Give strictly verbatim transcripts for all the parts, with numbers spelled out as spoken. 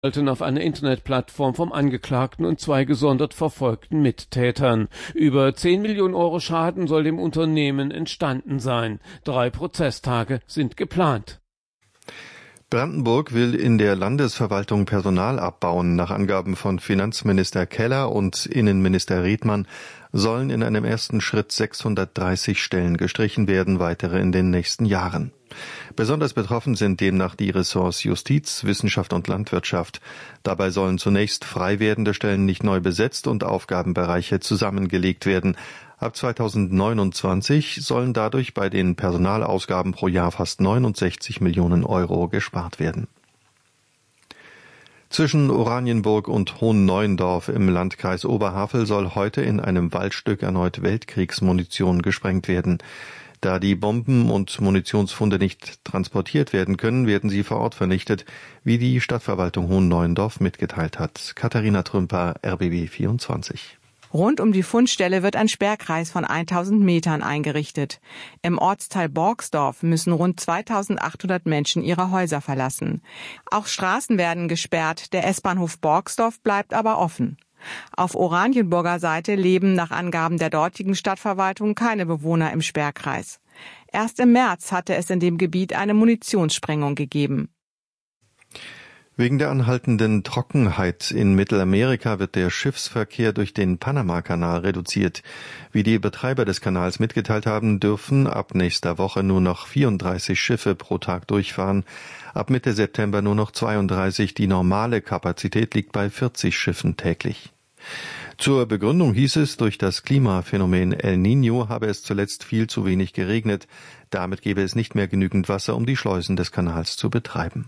auf einer Internetplattform vom Angeklagten und zwei gesondert verfolgten Mittätern. Über zehn Millionen Euro Schaden soll dem Unternehmen entstanden sein. Drei Prozesstage sind geplant. Brandenburg will in der Landesverwaltung Personal abbauen. Nach Angaben von Finanzminister Keller und Innenminister Riedmann sollen in einem ersten Schritt sechshundertdreißig Stellen gestrichen werden, weitere in den nächsten Jahren. Besonders betroffen sind demnach die Ressorts Justiz, Wissenschaft und Landwirtschaft. Dabei sollen zunächst frei werdende Stellen nicht neu besetzt und Aufgabenbereiche zusammengelegt werden. Ab zweitausendneunundzwanzig sollen dadurch bei den Personalausgaben pro Jahr fast neunundsechzig Millionen Euro gespart werden. Zwischen Oranienburg und Hohenneuendorf im Landkreis Oberhavel soll heute in einem Waldstück erneut Weltkriegsmunition gesprengt werden. Da die Bomben und Munitionsfunde nicht transportiert werden können, werden sie vor Ort vernichtet, wie die Stadtverwaltung Hohenneuendorf mitgeteilt hat. Katharina Trümper, R B B vierundzwanzig. Rund um die Fundstelle wird ein Sperrkreis von tausend Metern eingerichtet. Im Ortsteil Borgsdorf müssen rund zweitausendachthundert Menschen ihre Häuser verlassen. Auch Straßen werden gesperrt, der S-Bahnhof Borgsdorf bleibt aber offen. Auf Oranienburger Seite leben nach Angaben der dortigen Stadtverwaltung keine Bewohner im Sperrkreis. Erst im März hatte es in dem Gebiet eine Munitionssprengung gegeben. Wegen der anhaltenden Trockenheit in Mittelamerika wird der Schiffsverkehr durch den Panama-Kanal reduziert. Wie die Betreiber des Kanals mitgeteilt haben, dürfen ab nächster Woche nur noch vierunddreißig Schiffe pro Tag durchfahren. Ab Mitte September nur noch zweiunddreißig. Die normale Kapazität liegt bei vierzig Schiffen täglich. Zur Begründung hieß es, durch das Klimaphänomen El Niño habe es zuletzt viel zu wenig geregnet. Damit gebe es nicht mehr genügend Wasser, um die Schleusen des Kanals zu betreiben.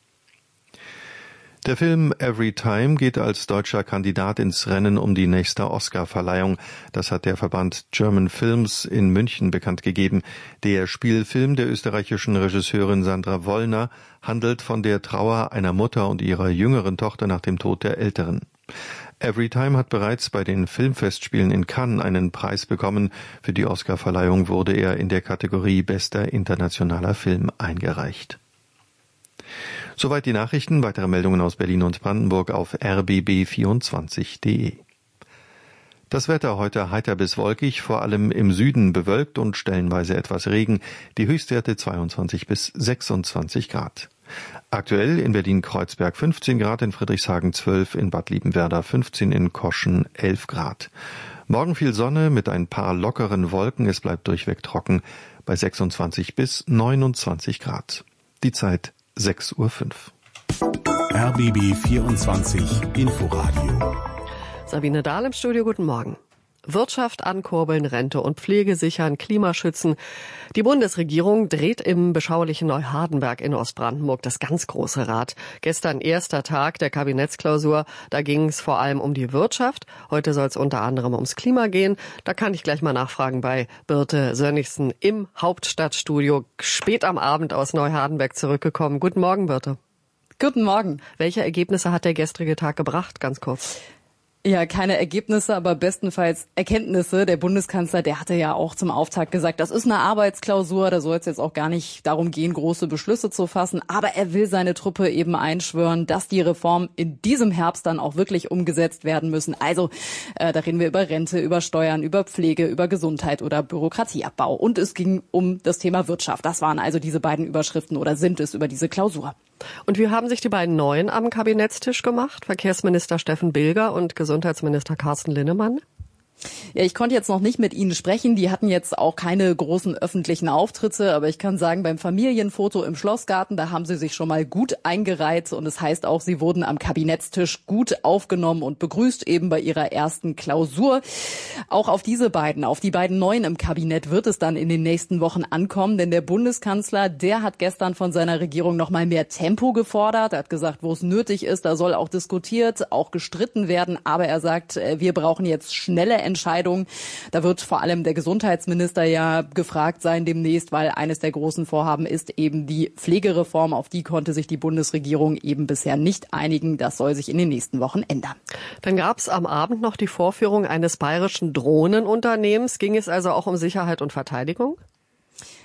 Der Film Every Time geht als deutscher Kandidat ins Rennen um die nächste Oscar-Verleihung. Das hat der Verband German Films in München bekannt gegeben. Der Spielfilm der österreichischen Regisseurin Sandra Wollner handelt von der Trauer einer Mutter und ihrer jüngeren Tochter nach dem Tod der älteren. Every Time hat bereits bei den Filmfestspielen in Cannes einen Preis bekommen. Für die Oscar-Verleihung wurde er in der Kategorie Bester internationaler Film eingereicht. Soweit die Nachrichten. Weitere Meldungen aus Berlin und Brandenburg auf r b b vierundzwanzig punkt d e. Das Wetter heute heiter bis wolkig, vor allem im Süden bewölkt und stellenweise etwas Regen. Die Höchstwerte zweiundzwanzig bis sechsundzwanzig Grad. Aktuell in Berlin-Kreuzberg fünfzehn Grad, in Friedrichshagen zwölf, in Bad Liebenwerda fünfzehn, in Koschen elf Grad. Morgen viel Sonne mit ein paar lockeren Wolken. Es bleibt durchweg trocken bei sechsundzwanzig bis neunundzwanzig Grad. Die Zeit sechs Uhr fünf. R B B vierundzwanzig Inforadio. Sabine Dahl im Studio, guten Morgen. Wirtschaft ankurbeln, Rente und Pflege sichern, Klima schützen. Die Bundesregierung dreht im beschaulichen Neuhardenberg in Ostbrandenburg das ganz große Rad. Gestern erster Tag der Kabinettsklausur. Da ging es vor allem um die Wirtschaft. Heute soll es unter anderem ums Klima gehen. Da kann ich gleich mal nachfragen bei Birte Sönnigsen im Hauptstadtstudio. Spät am Abend aus Neuhardenberg zurückgekommen. Guten Morgen, Birte. Guten Morgen. Welche Ergebnisse hat der gestrige Tag gebracht? Ganz kurz. Ja, keine Ergebnisse, aber bestenfalls Erkenntnisse. Der Bundeskanzler, der hatte ja auch zum Auftakt gesagt, das ist eine Arbeitsklausur, da soll es jetzt auch gar nicht darum gehen, große Beschlüsse zu fassen. Aber er will seine Truppe eben einschwören, dass die Reformen in diesem Herbst dann auch wirklich umgesetzt werden müssen. Also äh, da reden wir über Rente, über Steuern, über Pflege, über Gesundheit oder Bürokratieabbau. Und es ging um das Thema Wirtschaft. Das waren also diese beiden Überschriften oder sind es über diese Klausur. Und wie haben sich die beiden Neuen am Kabinettstisch gemacht? Verkehrsminister Steffen Bilger und Gesundheitsminister Carsten Linnemann? Ja, ich konnte jetzt noch nicht mit Ihnen sprechen. Die hatten jetzt auch keine großen öffentlichen Auftritte. Aber ich kann sagen, beim Familienfoto im Schlossgarten, da haben sie sich schon mal gut eingereiht. Und es heißt auch, sie wurden am Kabinettstisch gut aufgenommen und begrüßt, eben bei ihrer ersten Klausur. Auch auf diese beiden, auf die beiden Neuen im Kabinett wird es dann in den nächsten Wochen ankommen. Denn der Bundeskanzler, der hat gestern von seiner Regierung noch mal mehr Tempo gefordert. Er hat gesagt, wo es nötig ist, da soll auch diskutiert, auch gestritten werden. Aber er sagt, wir brauchen jetzt schnelle Entscheidung. Da wird vor allem der Gesundheitsminister ja gefragt sein demnächst, weil eines der großen Vorhaben ist eben die Pflegereform. Auf die konnte sich die Bundesregierung eben bisher nicht einigen. Das soll sich in den nächsten Wochen ändern. Dann gab es am Abend noch die Vorführung eines bayerischen Drohnenunternehmens. Ging es also auch um Sicherheit und Verteidigung?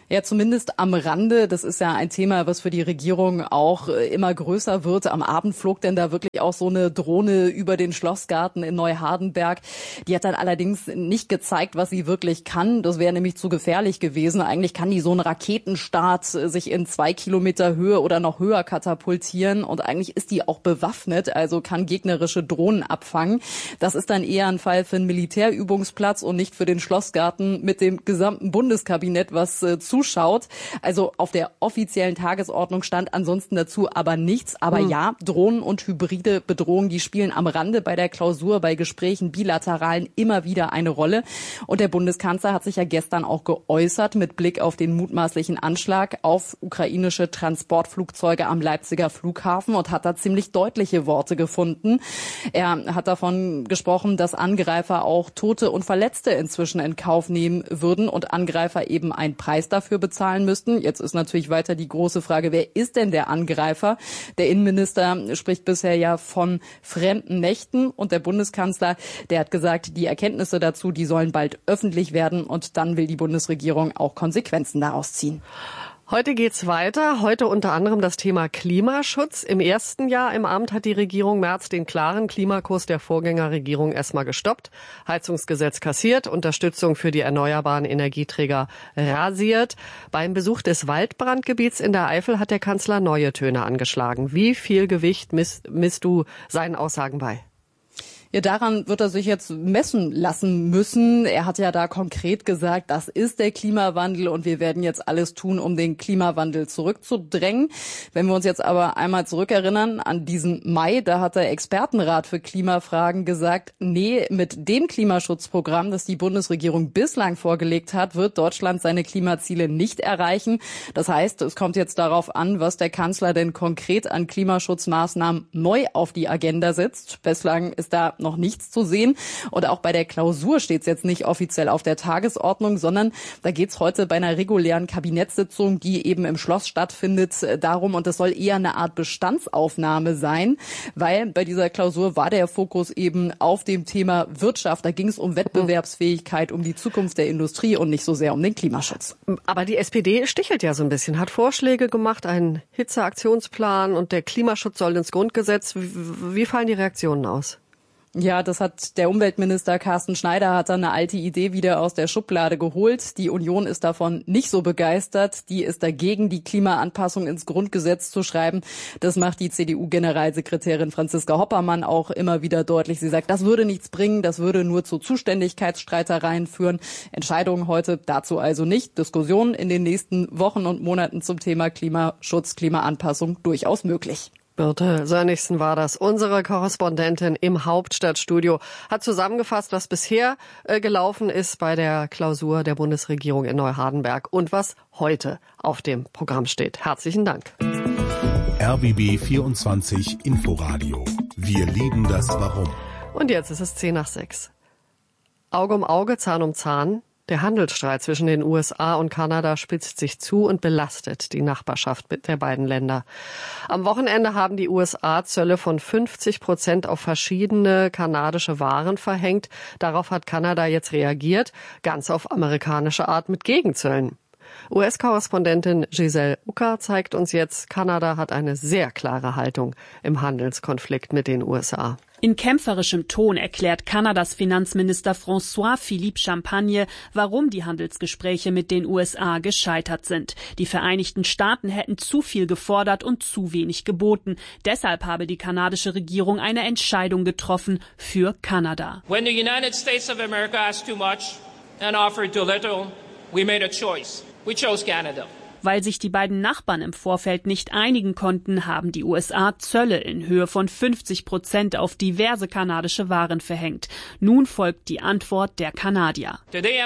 Ja, zumindest am Rande. Das ist ja ein Thema, was für die Regierung auch immer größer wird. Am Abend flog denn da wirklich auch so eine Drohne über den Schlossgarten in Neuhardenberg. Die hat dann allerdings nicht gezeigt, was sie wirklich kann. Das wäre nämlich zu gefährlich gewesen. Eigentlich kann die so einen Raketenstart sich in zwei Kilometer Höhe oder noch höher katapultieren. Und eigentlich ist die auch bewaffnet, also kann gegnerische Drohnen abfangen. Das ist dann eher ein Fall für einen Militärübungsplatz und nicht für den Schlossgarten mit dem gesamten Bundeskabinett, was äh, zuschaut. Also auf der offiziellen Tagesordnung stand ansonsten dazu aber nichts. Aber mhm. ja, Drohnen und hybride Bedrohungen, die spielen am Rande bei der Klausur, bei Gesprächen, bilateralen immer wieder eine Rolle. Und der Bundeskanzler hat sich ja gestern auch geäußert mit Blick auf den mutmaßlichen Anschlag auf ukrainische Transportflugzeuge am Leipziger Flughafen und hat da ziemlich deutliche Worte gefunden. Er hat davon gesprochen, dass Angreifer auch Tote und Verletzte inzwischen in Kauf nehmen würden und Angreifer eben einen Preis dafür bezahlen müssten. Jetzt ist natürlich weiter die große Frage, wer ist denn der Angreifer? Der Innenminister spricht bisher ja von fremden Mächten und der Bundeskanzler, der hat gesagt, die Erkenntnisse dazu, die sollen bald öffentlich werden und dann will die Bundesregierung auch Konsequenzen daraus ziehen. Heute geht's weiter. Heute unter anderem das Thema Klimaschutz. Im ersten Jahr im Amt hat die Regierung Merz den klaren Klimakurs der Vorgängerregierung erstmal gestoppt. Heizungsgesetz kassiert, Unterstützung für die erneuerbaren Energieträger rasiert. Beim Besuch des Waldbrandgebiets in der Eifel hat der Kanzler neue Töne angeschlagen. Wie viel Gewicht misst, misst du seinen Aussagen bei? Ja, daran wird er sich jetzt messen lassen müssen. Er hat ja da konkret gesagt, das ist der Klimawandel und wir werden jetzt alles tun, um den Klimawandel zurückzudrängen. Wenn wir uns jetzt aber einmal zurückerinnern an diesen Mai, da hat der Expertenrat für Klimafragen gesagt, nee, mit dem Klimaschutzprogramm, das die Bundesregierung bislang vorgelegt hat, wird Deutschland seine Klimaziele nicht erreichen. Das heißt, es kommt jetzt darauf an, was der Kanzler denn konkret an Klimaschutzmaßnahmen neu auf die Agenda setzt. Bislang ist da noch nichts zu sehen. Und auch bei der Klausur steht es jetzt nicht offiziell auf der Tagesordnung, sondern da geht es heute bei einer regulären Kabinettssitzung, die eben im Schloss stattfindet, darum, und das soll eher eine Art Bestandsaufnahme sein, weil bei dieser Klausur war der Fokus eben auf dem Thema Wirtschaft. Da ging es um Wettbewerbsfähigkeit, um die Zukunft der Industrie und nicht so sehr um den Klimaschutz. Aber die S P D stichelt ja so ein bisschen, hat Vorschläge gemacht, einen Hitzeaktionsplan und der Klimaschutz soll ins Grundgesetz. Wie fallen die Reaktionen aus? Ja, das hat der Umweltminister Carsten Schneider hat dann eine alte Idee wieder aus der Schublade geholt. Die Union ist davon nicht so begeistert. Die ist dagegen, die Klimaanpassung ins Grundgesetz zu schreiben. Das macht die C D U-Generalsekretärin Franziska Hoppermann auch immer wieder deutlich. Sie sagt, das würde nichts bringen, das würde nur zu Zuständigkeitsstreitereien führen. Entscheidungen heute dazu also nicht. Diskussionen in den nächsten Wochen und Monaten zum Thema Klimaschutz, Klimaanpassung durchaus möglich. Birte Sönnigsen war das. Unsere Korrespondentin im Hauptstadtstudio hat zusammengefasst, was bisher äh, gelaufen ist bei der Klausur der Bundesregierung in Neuhardenberg und was heute auf dem Programm steht. Herzlichen Dank. R B B vierundzwanzig Inforadio. Wir lieben das Warum. Und jetzt ist es zehn nach sechs. Auge um Auge, Zahn um Zahn. Der Handelsstreit zwischen den U S A und Kanada spitzt sich zu und belastet die Nachbarschaft der beiden Länder. Am Wochenende haben die U S A Zölle von fünfzig Prozent auf verschiedene kanadische Waren verhängt. Darauf hat Kanada jetzt reagiert, ganz auf amerikanische Art mit Gegenzöllen. U S-Korrespondentin Giselle Ucker zeigt uns jetzt, Kanada hat eine sehr klare Haltung im Handelskonflikt mit den U S A. In kämpferischem Ton erklärt Kanadas Finanzminister François-Philippe Champagne, warum die Handelsgespräche mit den U S A gescheitert sind. Die Vereinigten Staaten hätten zu viel gefordert und zu wenig geboten. Deshalb habe die kanadische Regierung eine Entscheidung getroffen für Kanada. When the United States of America asked too much and offered too little, we made a choice. We chose Canada. Weil sich die beiden Nachbarn im Vorfeld nicht einigen konnten, haben die U S A Zölle in Höhe von fünfzig Prozent auf diverse kanadische Waren verhängt. Nun folgt die Antwort der Kanadier.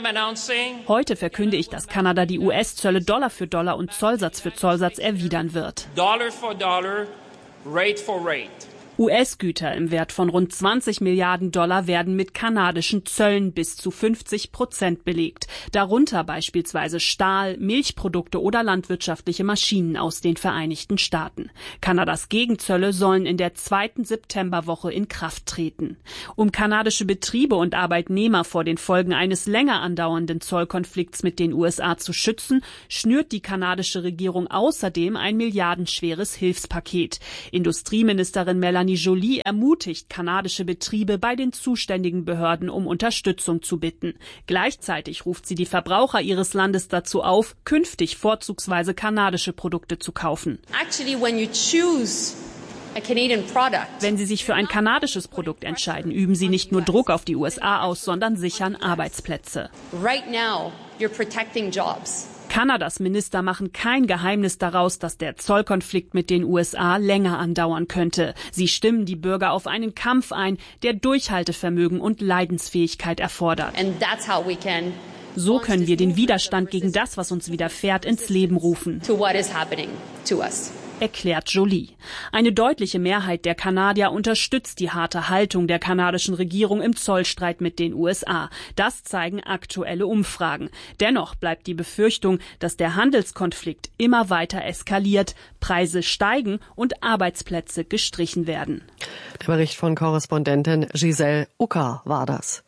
Heute verkünde ich, dass Kanada die U S-Zölle Dollar für Dollar und Zollsatz für Zollsatz erwidern wird. Dollar for dollar, rate for rate. U S-Güter im Wert von rund zwanzig Milliarden Dollar werden mit kanadischen Zöllen bis zu fünfzig Prozent belegt. Darunter beispielsweise Stahl, Milchprodukte oder landwirtschaftliche Maschinen aus den Vereinigten Staaten. Kanadas Gegenzölle sollen in der zweiten Septemberwoche in Kraft treten. Um kanadische Betriebe und Arbeitnehmer vor den Folgen eines länger andauernden Zollkonflikts mit den U S A zu schützen, schnürt die kanadische Regierung außerdem ein milliardenschweres Hilfspaket. Industrieministerin Melanie Joly ermutigt kanadische Betriebe bei den zuständigen Behörden um Unterstützung zu bitten. Gleichzeitig ruft sie die Verbraucher ihres Landes dazu auf, künftig vorzugsweise kanadische Produkte zu kaufen. Actually, when you choose a Canadian product, Wenn Sie sich für ein kanadisches Produkt entscheiden, üben Sie nicht nur Druck auf die U S A aus, sondern sichern Arbeitsplätze. right now you're protecting jobs. Kanadas Minister machen kein Geheimnis daraus, dass der Zollkonflikt mit den U S A länger andauern könnte. Sie stimmen die Bürger auf einen Kampf ein, der Durchhaltevermögen und Leidensfähigkeit erfordert. And that's how we can So können wir den Widerstand gegen das, was uns widerfährt, ins Leben rufen, to what is happening to us. erklärt Joly. Eine deutliche Mehrheit der Kanadier unterstützt die harte Haltung der kanadischen Regierung im Zollstreit mit den U S A. Das zeigen aktuelle Umfragen. Dennoch bleibt die Befürchtung, dass der Handelskonflikt immer weiter eskaliert, Preise steigen und Arbeitsplätze gestrichen werden. Der Bericht von Korrespondentin Giselle Ucker war das.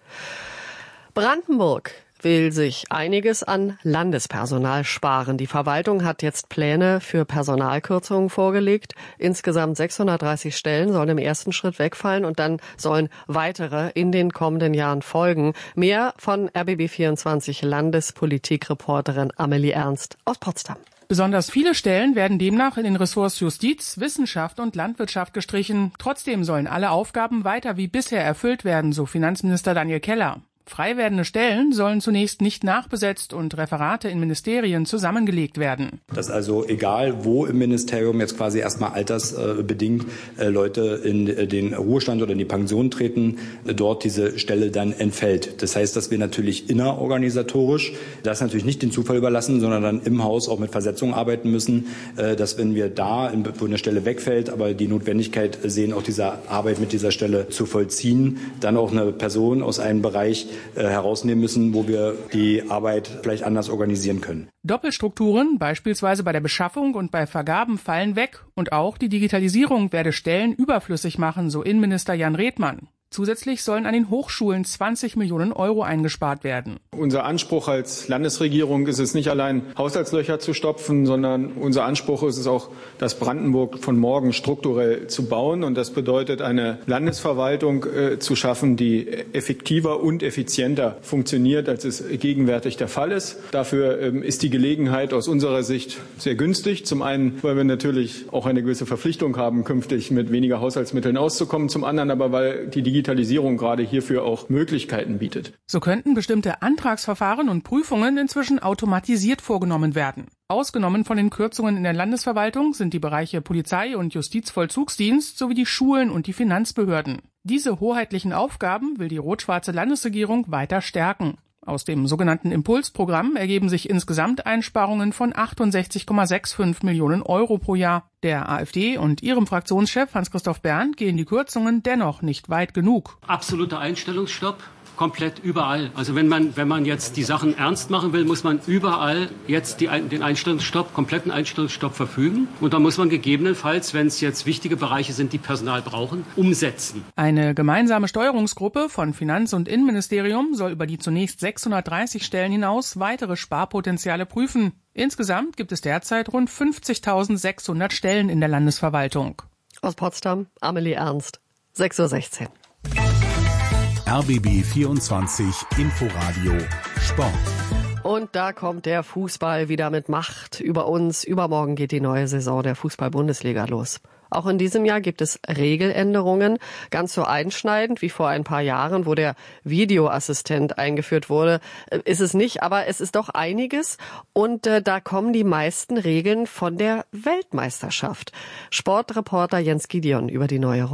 Brandenburg will sich einiges an Landespersonal sparen. Die Verwaltung hat jetzt Pläne für Personalkürzungen vorgelegt. Insgesamt sechshundertdreißig Stellen sollen im ersten Schritt wegfallen und dann sollen weitere in den kommenden Jahren folgen. Mehr von R B B vierundzwanzig Landespolitikreporterin Amelie Ernst aus Potsdam. Besonders viele Stellen werden demnach in den Ressorts Justiz, Wissenschaft und Landwirtschaft gestrichen. Trotzdem sollen alle Aufgaben weiter wie bisher erfüllt werden, so Finanzminister Daniel Keller. Frei werdende Stellen sollen zunächst nicht nachbesetzt und Referate in Ministerien zusammengelegt werden. Dass also egal wo im Ministerium jetzt quasi erstmal altersbedingt äh, Leute in äh, den Ruhestand oder in die Pension treten, äh, dort diese Stelle dann entfällt. Das heißt, dass wir natürlich innerorganisatorisch das natürlich nicht den Zufall überlassen, sondern dann im Haus auch mit Versetzungen arbeiten müssen, äh, dass wenn wir da, wo eine Stelle wegfällt, aber die Notwendigkeit sehen, auch diese Arbeit mit dieser Stelle zu vollziehen, dann auch eine Person aus einem Bereich herausnehmen müssen, wo wir die Arbeit vielleicht anders organisieren können. Doppelstrukturen, beispielsweise bei der Beschaffung und bei Vergaben, fallen weg. Und auch die Digitalisierung werde Stellen überflüssig machen, so Innenminister Jan Redmann. Zusätzlich sollen an den Hochschulen zwanzig Millionen Euro eingespart werden. Unser Anspruch als Landesregierung ist es nicht allein, Haushaltslöcher zu stopfen, sondern unser Anspruch ist es auch, das Brandenburg von morgen strukturell zu bauen. Und das bedeutet, eine Landesverwaltung äh, zu schaffen, die effektiver und effizienter funktioniert, als es gegenwärtig der Fall ist. Dafür ähm, ist die Gelegenheit aus unserer Sicht sehr günstig. Zum einen, weil wir natürlich auch eine gewisse Verpflichtung haben, künftig mit weniger Haushaltsmitteln auszukommen. Zum anderen aber, weil die Digitalisierung gerade hierfür auch Möglichkeiten bietet. So könnten bestimmte Antragsverfahren und Prüfungen inzwischen automatisiert vorgenommen werden. Ausgenommen von den Kürzungen in der Landesverwaltung sind die Bereiche Polizei und Justizvollzugsdienst sowie die Schulen und die Finanzbehörden. Diese hoheitlichen Aufgaben will die rot-schwarze Landesregierung weiter stärken. Aus dem sogenannten Impulsprogramm ergeben sich insgesamt Einsparungen von achtundsechzig Komma fünfundsechzig Millionen Euro pro Jahr. Der AfD und ihrem Fraktionschef Hans-Christoph Berndt gehen die Kürzungen dennoch nicht weit genug. Absoluter Einstellungsstopp. Komplett überall. Also wenn man, wenn man jetzt die Sachen ernst machen will, muss man überall jetzt die, den Einstellungsstopp, kompletten Einstellungsstopp verfügen. Und da muss man gegebenenfalls, wenn es jetzt wichtige Bereiche sind, die Personal brauchen, umsetzen. Eine gemeinsame Steuerungsgruppe von Finanz- und Innenministerium soll über die zunächst sechshundertdreißig Stellen hinaus weitere Sparpotenziale prüfen. Insgesamt gibt es derzeit rund fünfzigtausendsechshundert Stellen in der Landesverwaltung. Aus Potsdam, Amelie Ernst, sechs Uhr sechzehn. R B B vierundzwanzig Inforadio Sport. Und da kommt der Fußball wieder mit Macht über uns. Übermorgen geht die neue Saison der Fußball-Bundesliga los. Auch in diesem Jahr gibt es Regeländerungen, ganz so einschneidend wie vor ein paar Jahren, wo der Videoassistent eingeführt wurde. Ist es nicht, aber es ist doch einiges. Und äh, da kommen die meisten Regeln von der Weltmeisterschaft. Sportreporter Jens Gideon über die Neuerungen.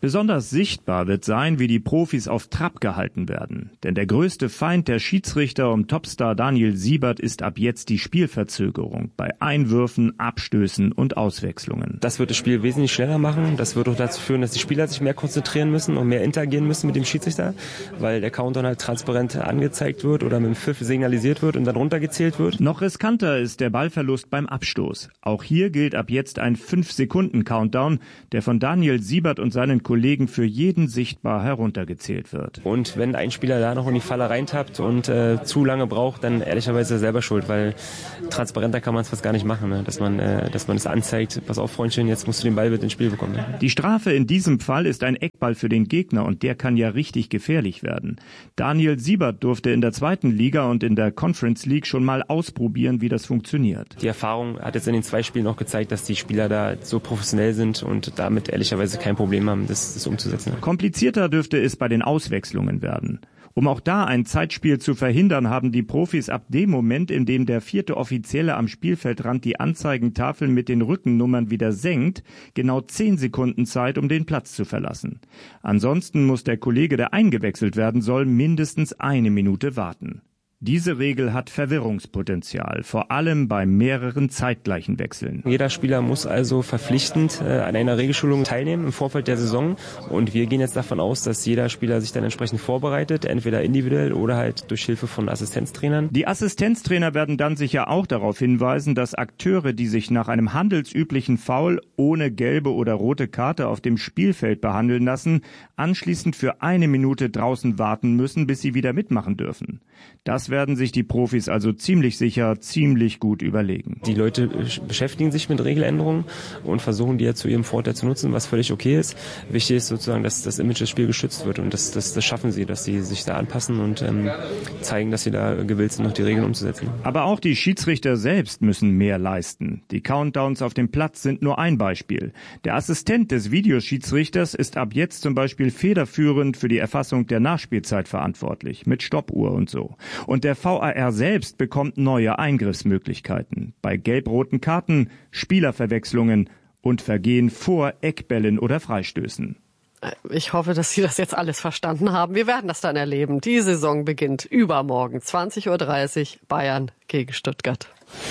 Besonders sichtbar wird sein, wie die Profis auf Trab gehalten werden. Denn der größte Feind der Schiedsrichter um Topstar Daniel Siebert ist ab jetzt die Spielverzögerung bei Einwürfen, Abstößen und Auswechslungen. Das wird das Spiel wesentlich schneller machen. Das wird auch dazu führen, dass die Spieler sich mehr konzentrieren müssen und mehr interagieren müssen mit dem Schiedsrichter, weil der Countdown halt transparent angezeigt wird oder mit dem Pfiff signalisiert wird und dann runtergezählt wird. Noch riskanter ist der Ballverlust beim Abstoß. Auch hier gilt ab jetzt ein fünf Sekunden Countdown, der von Daniel Siebert und seinen Kollegen für jeden sichtbar heruntergezählt wird. Und wenn ein Spieler da noch in die Falle reintappt und äh, zu lange braucht, dann ehrlicherweise selber schuld, weil transparenter kann man es fast gar nicht machen, ne? dass man äh, dass man es anzeigt, pass auf Freundchen, jetzt musst du den Ball bitte ins Spiel bekommen. Ne? Die Strafe in diesem Fall ist ein Eckball für den Gegner und der kann ja richtig gefährlich werden. Daniel Siebert durfte in der zweiten Liga und in der Conference League schon mal ausprobieren, wie das funktioniert. Die Erfahrung hat jetzt in den zwei Spielen auch gezeigt, dass die Spieler da so professionell sind und damit ehrlicherweise kein Problem haben, das das umzusetzen. Komplizierter dürfte es bei den Auswechslungen werden. Um auch da ein Zeitspiel zu verhindern, haben die Profis ab dem Moment, in dem der vierte Offizielle am Spielfeldrand die Anzeigentafel mit den Rückennummern wieder senkt, genau zehn Sekunden Zeit, um den Platz zu verlassen. Ansonsten muss der Kollege, der eingewechselt werden soll, mindestens eine Minute warten. Diese Regel hat Verwirrungspotenzial, vor allem bei mehreren zeitgleichen Wechseln. Jeder Spieler muss also verpflichtend äh, an einer Regelschulung teilnehmen im Vorfeld der Saison. Und wir gehen jetzt davon aus, dass jeder Spieler sich dann entsprechend vorbereitet, entweder individuell oder halt durch Hilfe von Assistenztrainern. Die Assistenztrainer werden dann sicher auch darauf hinweisen, dass Akteure, die sich nach einem handelsüblichen Foul ohne gelbe oder rote Karte auf dem Spielfeld behandeln lassen, anschließend für eine Minute draußen warten müssen, bis sie wieder mitmachen dürfen. Das werden sich die Profis also ziemlich sicher, ziemlich gut überlegen. Die Leute beschäftigen sich mit Regeländerungen und versuchen, die ja zu ihrem Vorteil zu nutzen, was völlig okay ist. Wichtig ist sozusagen, dass das Image des Spiels geschützt wird und das, das, das schaffen sie, dass sie sich da anpassen und ähm, zeigen, dass sie da gewillt sind, noch die Regeln umzusetzen. Aber auch die Schiedsrichter selbst müssen mehr leisten. Die Countdowns auf dem Platz sind nur ein Beispiel. Der Assistent des Videoschiedsrichters ist ab jetzt zum Beispiel federführend für die Erfassung der Nachspielzeit verantwortlich, mit Stoppuhr und so. Und der V A R selbst bekommt neue Eingriffsmöglichkeiten bei gelb-roten Karten, Spielerverwechslungen und Vergehen vor Eckbällen oder Freistößen. Ich hoffe, dass Sie das jetzt alles verstanden haben. Wir werden das dann erleben. Die Saison beginnt übermorgen, zwanzig Uhr dreißig, Bayern gegen Stuttgart.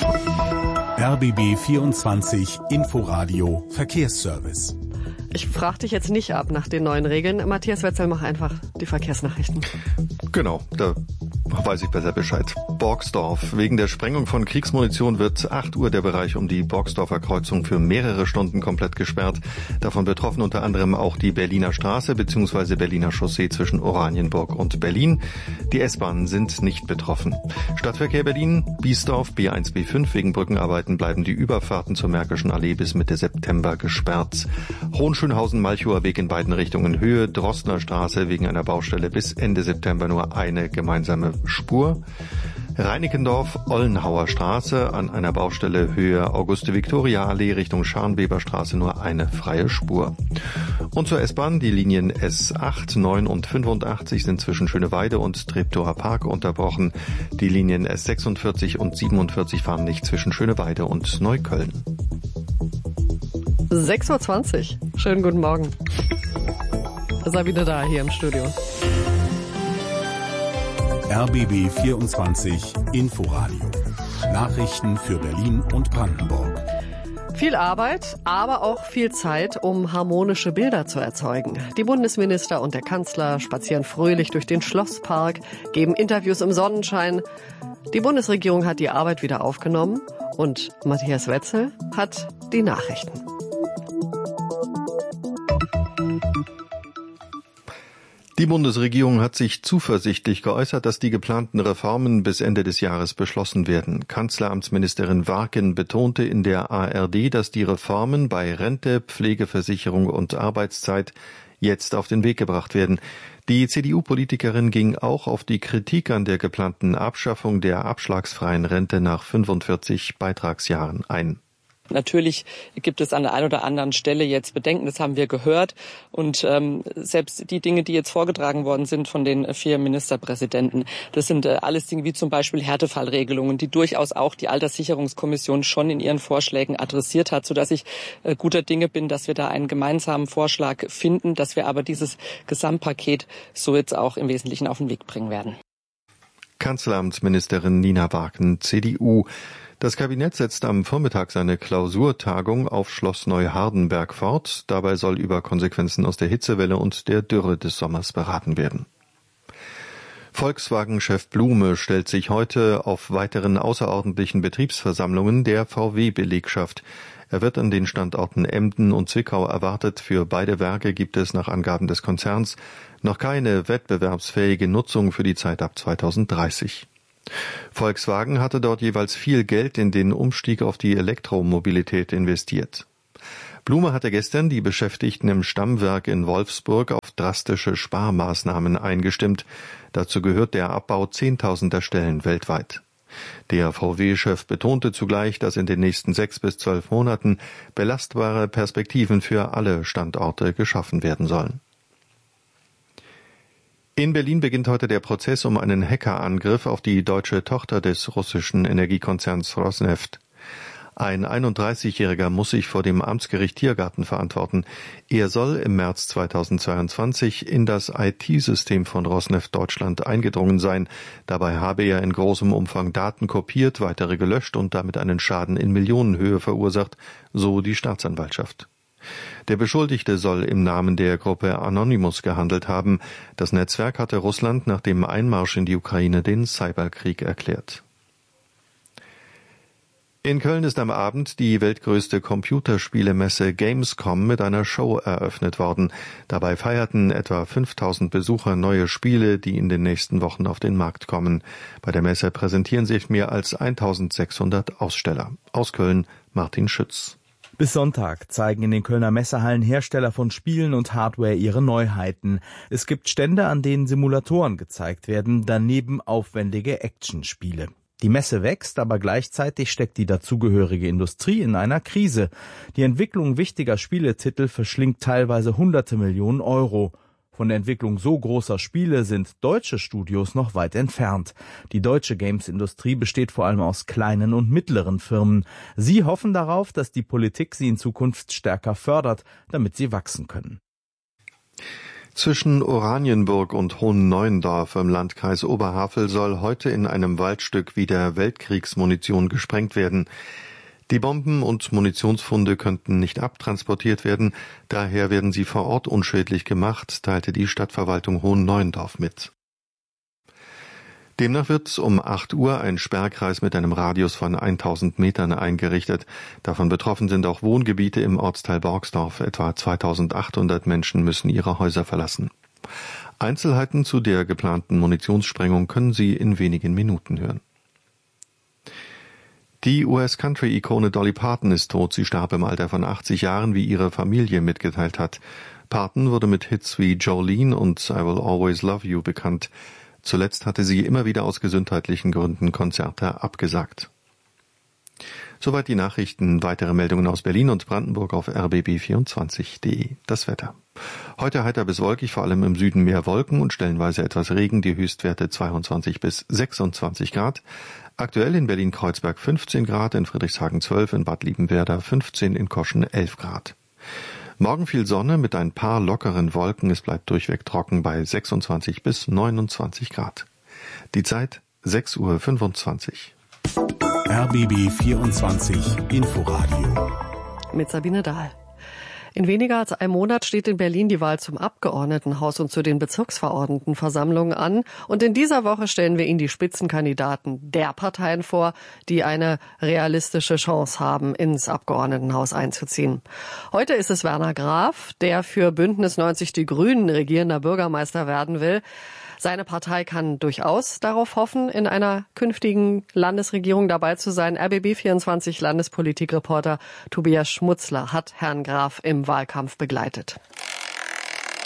R B B vierundzwanzig Inforadio Verkehrsservice. Ich frage dich jetzt nicht ab nach den neuen Regeln. Matthias Wetzel, mach einfach die Verkehrsnachrichten. Genau, da weiß ich besser Bescheid. Borgsdorf. Wegen der Sprengung von Kriegsmunition wird acht Uhr der Bereich um die Borgsdorfer Kreuzung für mehrere Stunden komplett gesperrt. Davon betroffen unter anderem auch die Berliner Straße bzw. Berliner Chaussee zwischen Oranienburg und Berlin. Die S-Bahnen sind nicht betroffen. Stadtverkehr Berlin, Biesdorf, B eins B fünf. Wegen Brückenarbeiten bleiben die Überfahrten zur Märkischen Allee bis Mitte September gesperrt. Hohenschönhausen-Malchower Weg in beiden Richtungen Höhe, Drostner Straße wegen einer Baustelle bis Ende September nur eine gemeinsame Spur. Reinickendorf-Ollenhauer Straße an einer Baustelle Höhe Auguste-Victoria-Allee Richtung Scharnweber-Straße nur eine freie Spur. Und zur S-Bahn, die Linien S acht, neun und fünfundachtzig sind zwischen Schöneweide und Treptower Park unterbrochen. Die Linien S sechsundvierzig und siebenundvierzig fahren nicht zwischen Schöneweide und Neukölln. sechs Uhr zwanzig. Schönen guten Morgen. Ist er wieder da hier im Studio. R B B vierundzwanzig Inforadio. Nachrichten für Berlin und Brandenburg. Viel Arbeit, aber auch viel Zeit, um harmonische Bilder zu erzeugen. Die Bundesminister und der Kanzler spazieren fröhlich durch den Schlosspark, geben Interviews im Sonnenschein. Die Bundesregierung hat die Arbeit wieder aufgenommen und Matthias Wetzel hat die Nachrichten. Die Bundesregierung hat sich zuversichtlich geäußert, dass die geplanten Reformen bis Ende des Jahres beschlossen werden. Kanzleramtsministerin Warken betonte in der A R D, dass die Reformen bei Rente, Pflegeversicherung und Arbeitszeit jetzt auf den Weg gebracht werden. Die C D U-Politikerin ging auch auf die Kritik an der geplanten Abschaffung der abschlagsfreien Rente nach fünfundvierzig Beitragsjahren ein. Natürlich gibt es an der einen oder anderen Stelle jetzt Bedenken, das haben wir gehört. Und ähm, selbst die Dinge, die jetzt vorgetragen worden sind von den vier Ministerpräsidenten, das sind äh, alles Dinge wie zum Beispiel Härtefallregelungen, die durchaus auch die Alterssicherungskommission schon in ihren Vorschlägen adressiert hat, sodass ich äh, guter Dinge bin, dass wir da einen gemeinsamen Vorschlag finden, dass wir aber dieses Gesamtpaket so jetzt auch im Wesentlichen auf den Weg bringen werden. Kanzleramtsministerin Nina Wagen, C D U. Das Kabinett setzt am Vormittag seine Klausurtagung auf Schloss Neuhardenberg fort. Dabei soll über Konsequenzen aus der Hitzewelle und der Dürre des Sommers beraten werden. Volkswagen-Chef Blume stellt sich heute auf weiteren außerordentlichen Betriebsversammlungen der V W-Belegschaft. Er wird an den Standorten Emden und Zwickau erwartet. Für beide Werke gibt es nach Angaben des Konzerns noch keine wettbewerbsfähige Nutzung für die Zeit ab zweitausenddreißig. Volkswagen hatte dort jeweils viel Geld in den Umstieg auf die Elektromobilität investiert. Blume hatte gestern die Beschäftigten im Stammwerk in Wolfsburg auf drastische Sparmaßnahmen eingestimmt. Dazu gehört der Abbau zehntausender Stellen weltweit. Der V W-Chef betonte zugleich, dass in den nächsten sechs bis zwölf Monaten belastbare Perspektiven für alle Standorte geschaffen werden sollen. In Berlin beginnt heute der Prozess um einen Hackerangriff auf die deutsche Tochter des russischen Energiekonzerns Rosneft. Ein einunddreißigjähriger muss sich vor dem Amtsgericht Tiergarten verantworten. Er soll im März zweitausendzweiundzwanzig in das I T-System von Rosneft Deutschland eingedrungen sein. Dabei habe er in großem Umfang Daten kopiert, weitere gelöscht und damit einen Schaden in Millionenhöhe verursacht, so die Staatsanwaltschaft. Der Beschuldigte soll im Namen der Gruppe Anonymous gehandelt haben. Das Netzwerk hatte Russland nach dem Einmarsch in die Ukraine den Cyberkrieg erklärt. In Köln ist am Abend die weltgrößte Computerspielemesse Gamescom mit einer Show eröffnet worden. Dabei feierten etwa fünftausend Besucher neue Spiele, die in den nächsten Wochen auf den Markt kommen. Bei der Messe präsentieren sich mehr als eintausendsechshundert Aussteller. Aus Köln Martin Schütz. Bis Sonntag zeigen in den Kölner Messehallen Hersteller von Spielen und Hardware ihre Neuheiten. Es gibt Stände, an denen Simulatoren gezeigt werden, daneben aufwendige Actionspiele. Die Messe wächst, aber gleichzeitig steckt die dazugehörige Industrie in einer Krise. Die Entwicklung wichtiger Spieletitel verschlingt teilweise hunderte Millionen Euro. Von der Entwicklung so großer Spiele sind deutsche Studios noch weit entfernt. Die deutsche Games-Industrie besteht vor allem aus kleinen und mittleren Firmen. Sie hoffen darauf, dass die Politik sie in Zukunft stärker fördert, damit sie wachsen können. Zwischen Oranienburg und Hohenneuendorf im Landkreis Oberhavel soll heute in einem Waldstück wieder Weltkriegsmunition gesprengt werden. Die Bomben und Munitionsfunde könnten nicht abtransportiert werden, daher werden sie vor Ort unschädlich gemacht, teilte die Stadtverwaltung Hohenneuendorf mit. Demnach wird um acht Uhr ein Sperrkreis mit einem Radius von tausend Metern eingerichtet. Davon betroffen sind auch Wohngebiete im Ortsteil Borgsdorf. Etwa zweitausendachthundert Menschen müssen ihre Häuser verlassen. Einzelheiten zu der geplanten Munitionssprengung können Sie in wenigen Minuten hören. Die U S-Country-Ikone Dolly Parton ist tot. Sie starb im Alter von achtzig Jahren, wie ihre Familie mitgeteilt hat. Parton wurde mit Hits wie Jolene und I Will Always Love You bekannt. Zuletzt hatte sie immer wieder aus gesundheitlichen Gründen Konzerte abgesagt. Soweit die Nachrichten. Weitere Meldungen aus Berlin und Brandenburg auf r b b vierundzwanzig punkt de. Das Wetter. Heute heiter bis wolkig, vor allem im Süden mehr Wolken und stellenweise etwas Regen. Die Höchstwerte zweiundzwanzig bis sechsundzwanzig Grad. Aktuell in Berlin-Kreuzberg fünfzehn Grad, in Friedrichshagen zwölf, in Bad Liebenwerda fünfzehn, in Koschen elf Grad. Morgen viel Sonne mit ein paar lockeren Wolken. Es bleibt durchweg trocken bei sechsundzwanzig bis neunundzwanzig Grad. Die Zeit sechs Uhr fünfundzwanzig. R B B vierundzwanzig Inforadio mit Sabine Dahl. In weniger als einem Monat steht in Berlin die Wahl zum Abgeordnetenhaus und zu den Bezirksverordnetenversammlungen an. Und in dieser Woche stellen wir Ihnen die Spitzenkandidaten der Parteien vor, die eine realistische Chance haben, ins Abgeordnetenhaus einzuziehen. Heute ist es Werner Graf, der für Bündnis neunzig Die Grünen regierender Bürgermeister werden will. Seine Partei kann durchaus darauf hoffen, in einer künftigen Landesregierung dabei zu sein. R B B vierundzwanzig Landespolitikreporter Tobias Schmutzler hat Herrn Graf im Wahlkampf begleitet.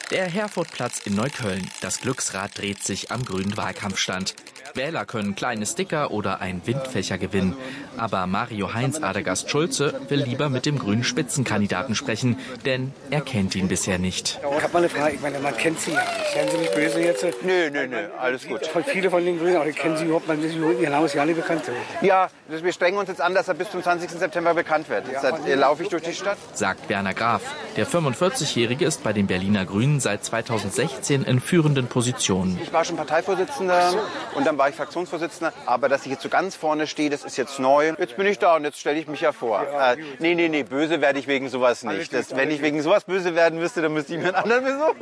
Der Herfordplatz in Neukölln. Das Glücksrad dreht sich am grünen Wahlkampfstand. Wähler können kleine Sticker oder ein Windfächer gewinnen. Aber Mario Heinz Adegast Schulze will lieber mit dem grünen Spitzenkandidaten sprechen, denn er kennt ihn bisher nicht. Ich habe mal eine Frage, ich meine, man kennt Sie ja nicht. Seien Sie nicht böse jetzt? Nö, nö, nö, alles gut. Voll viele von den Grünen, aber die kennen Sie überhaupt nicht. Ihr Name ist ja nicht bekannt. Ja, wir strengen uns jetzt an, dass er bis zum zwanzigsten September bekannt wird. Jetzt ja, laufe ich durch die Stadt. Sagt Werner Graf. Der fünfundvierzigjährige ist bei den Berliner Grünen seit zweitausendsechzehn in führenden Positionen. Ich war schon Parteivorsitzender und dann war ich Fraktionsvorsitzender. Aber dass ich jetzt so ganz vorne stehe, das ist jetzt neu. Jetzt bin ich da und jetzt stelle ich mich ja vor. Ja, äh, nee, nee, nee, böse werde ich wegen sowas nicht. Das, wenn ich wegen sowas böse werden müsste, dann müsste ich mir einen anderen besuchen.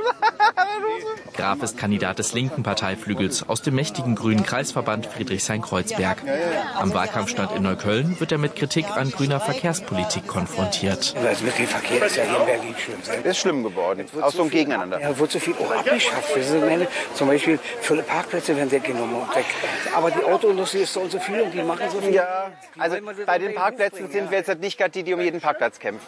Graf ist Kandidat des linken Parteiflügels aus dem mächtigen grünen Kreisverband Friedrichshain-Kreuzberg. Am Wahlkampfstand in Neukölln wird er mit Kritik an grüner Verkehrspolitik konfrontiert. Also mit dem Verkehr ist ja hier in Berlin schlimm. Das ist schlimm geworden, auch so ein Gegeneinander. Ja, wird so viel auch abgeschafft. Meine, zum Beispiel viele Parkplätze werden weggenommen und weg. Aber die Autoindustrie ist so und so viel und die machen so viel. Ja, also bei den Parkplätzen sind wir jetzt nicht gerade die, die um jeden Parkplatz kämpfen.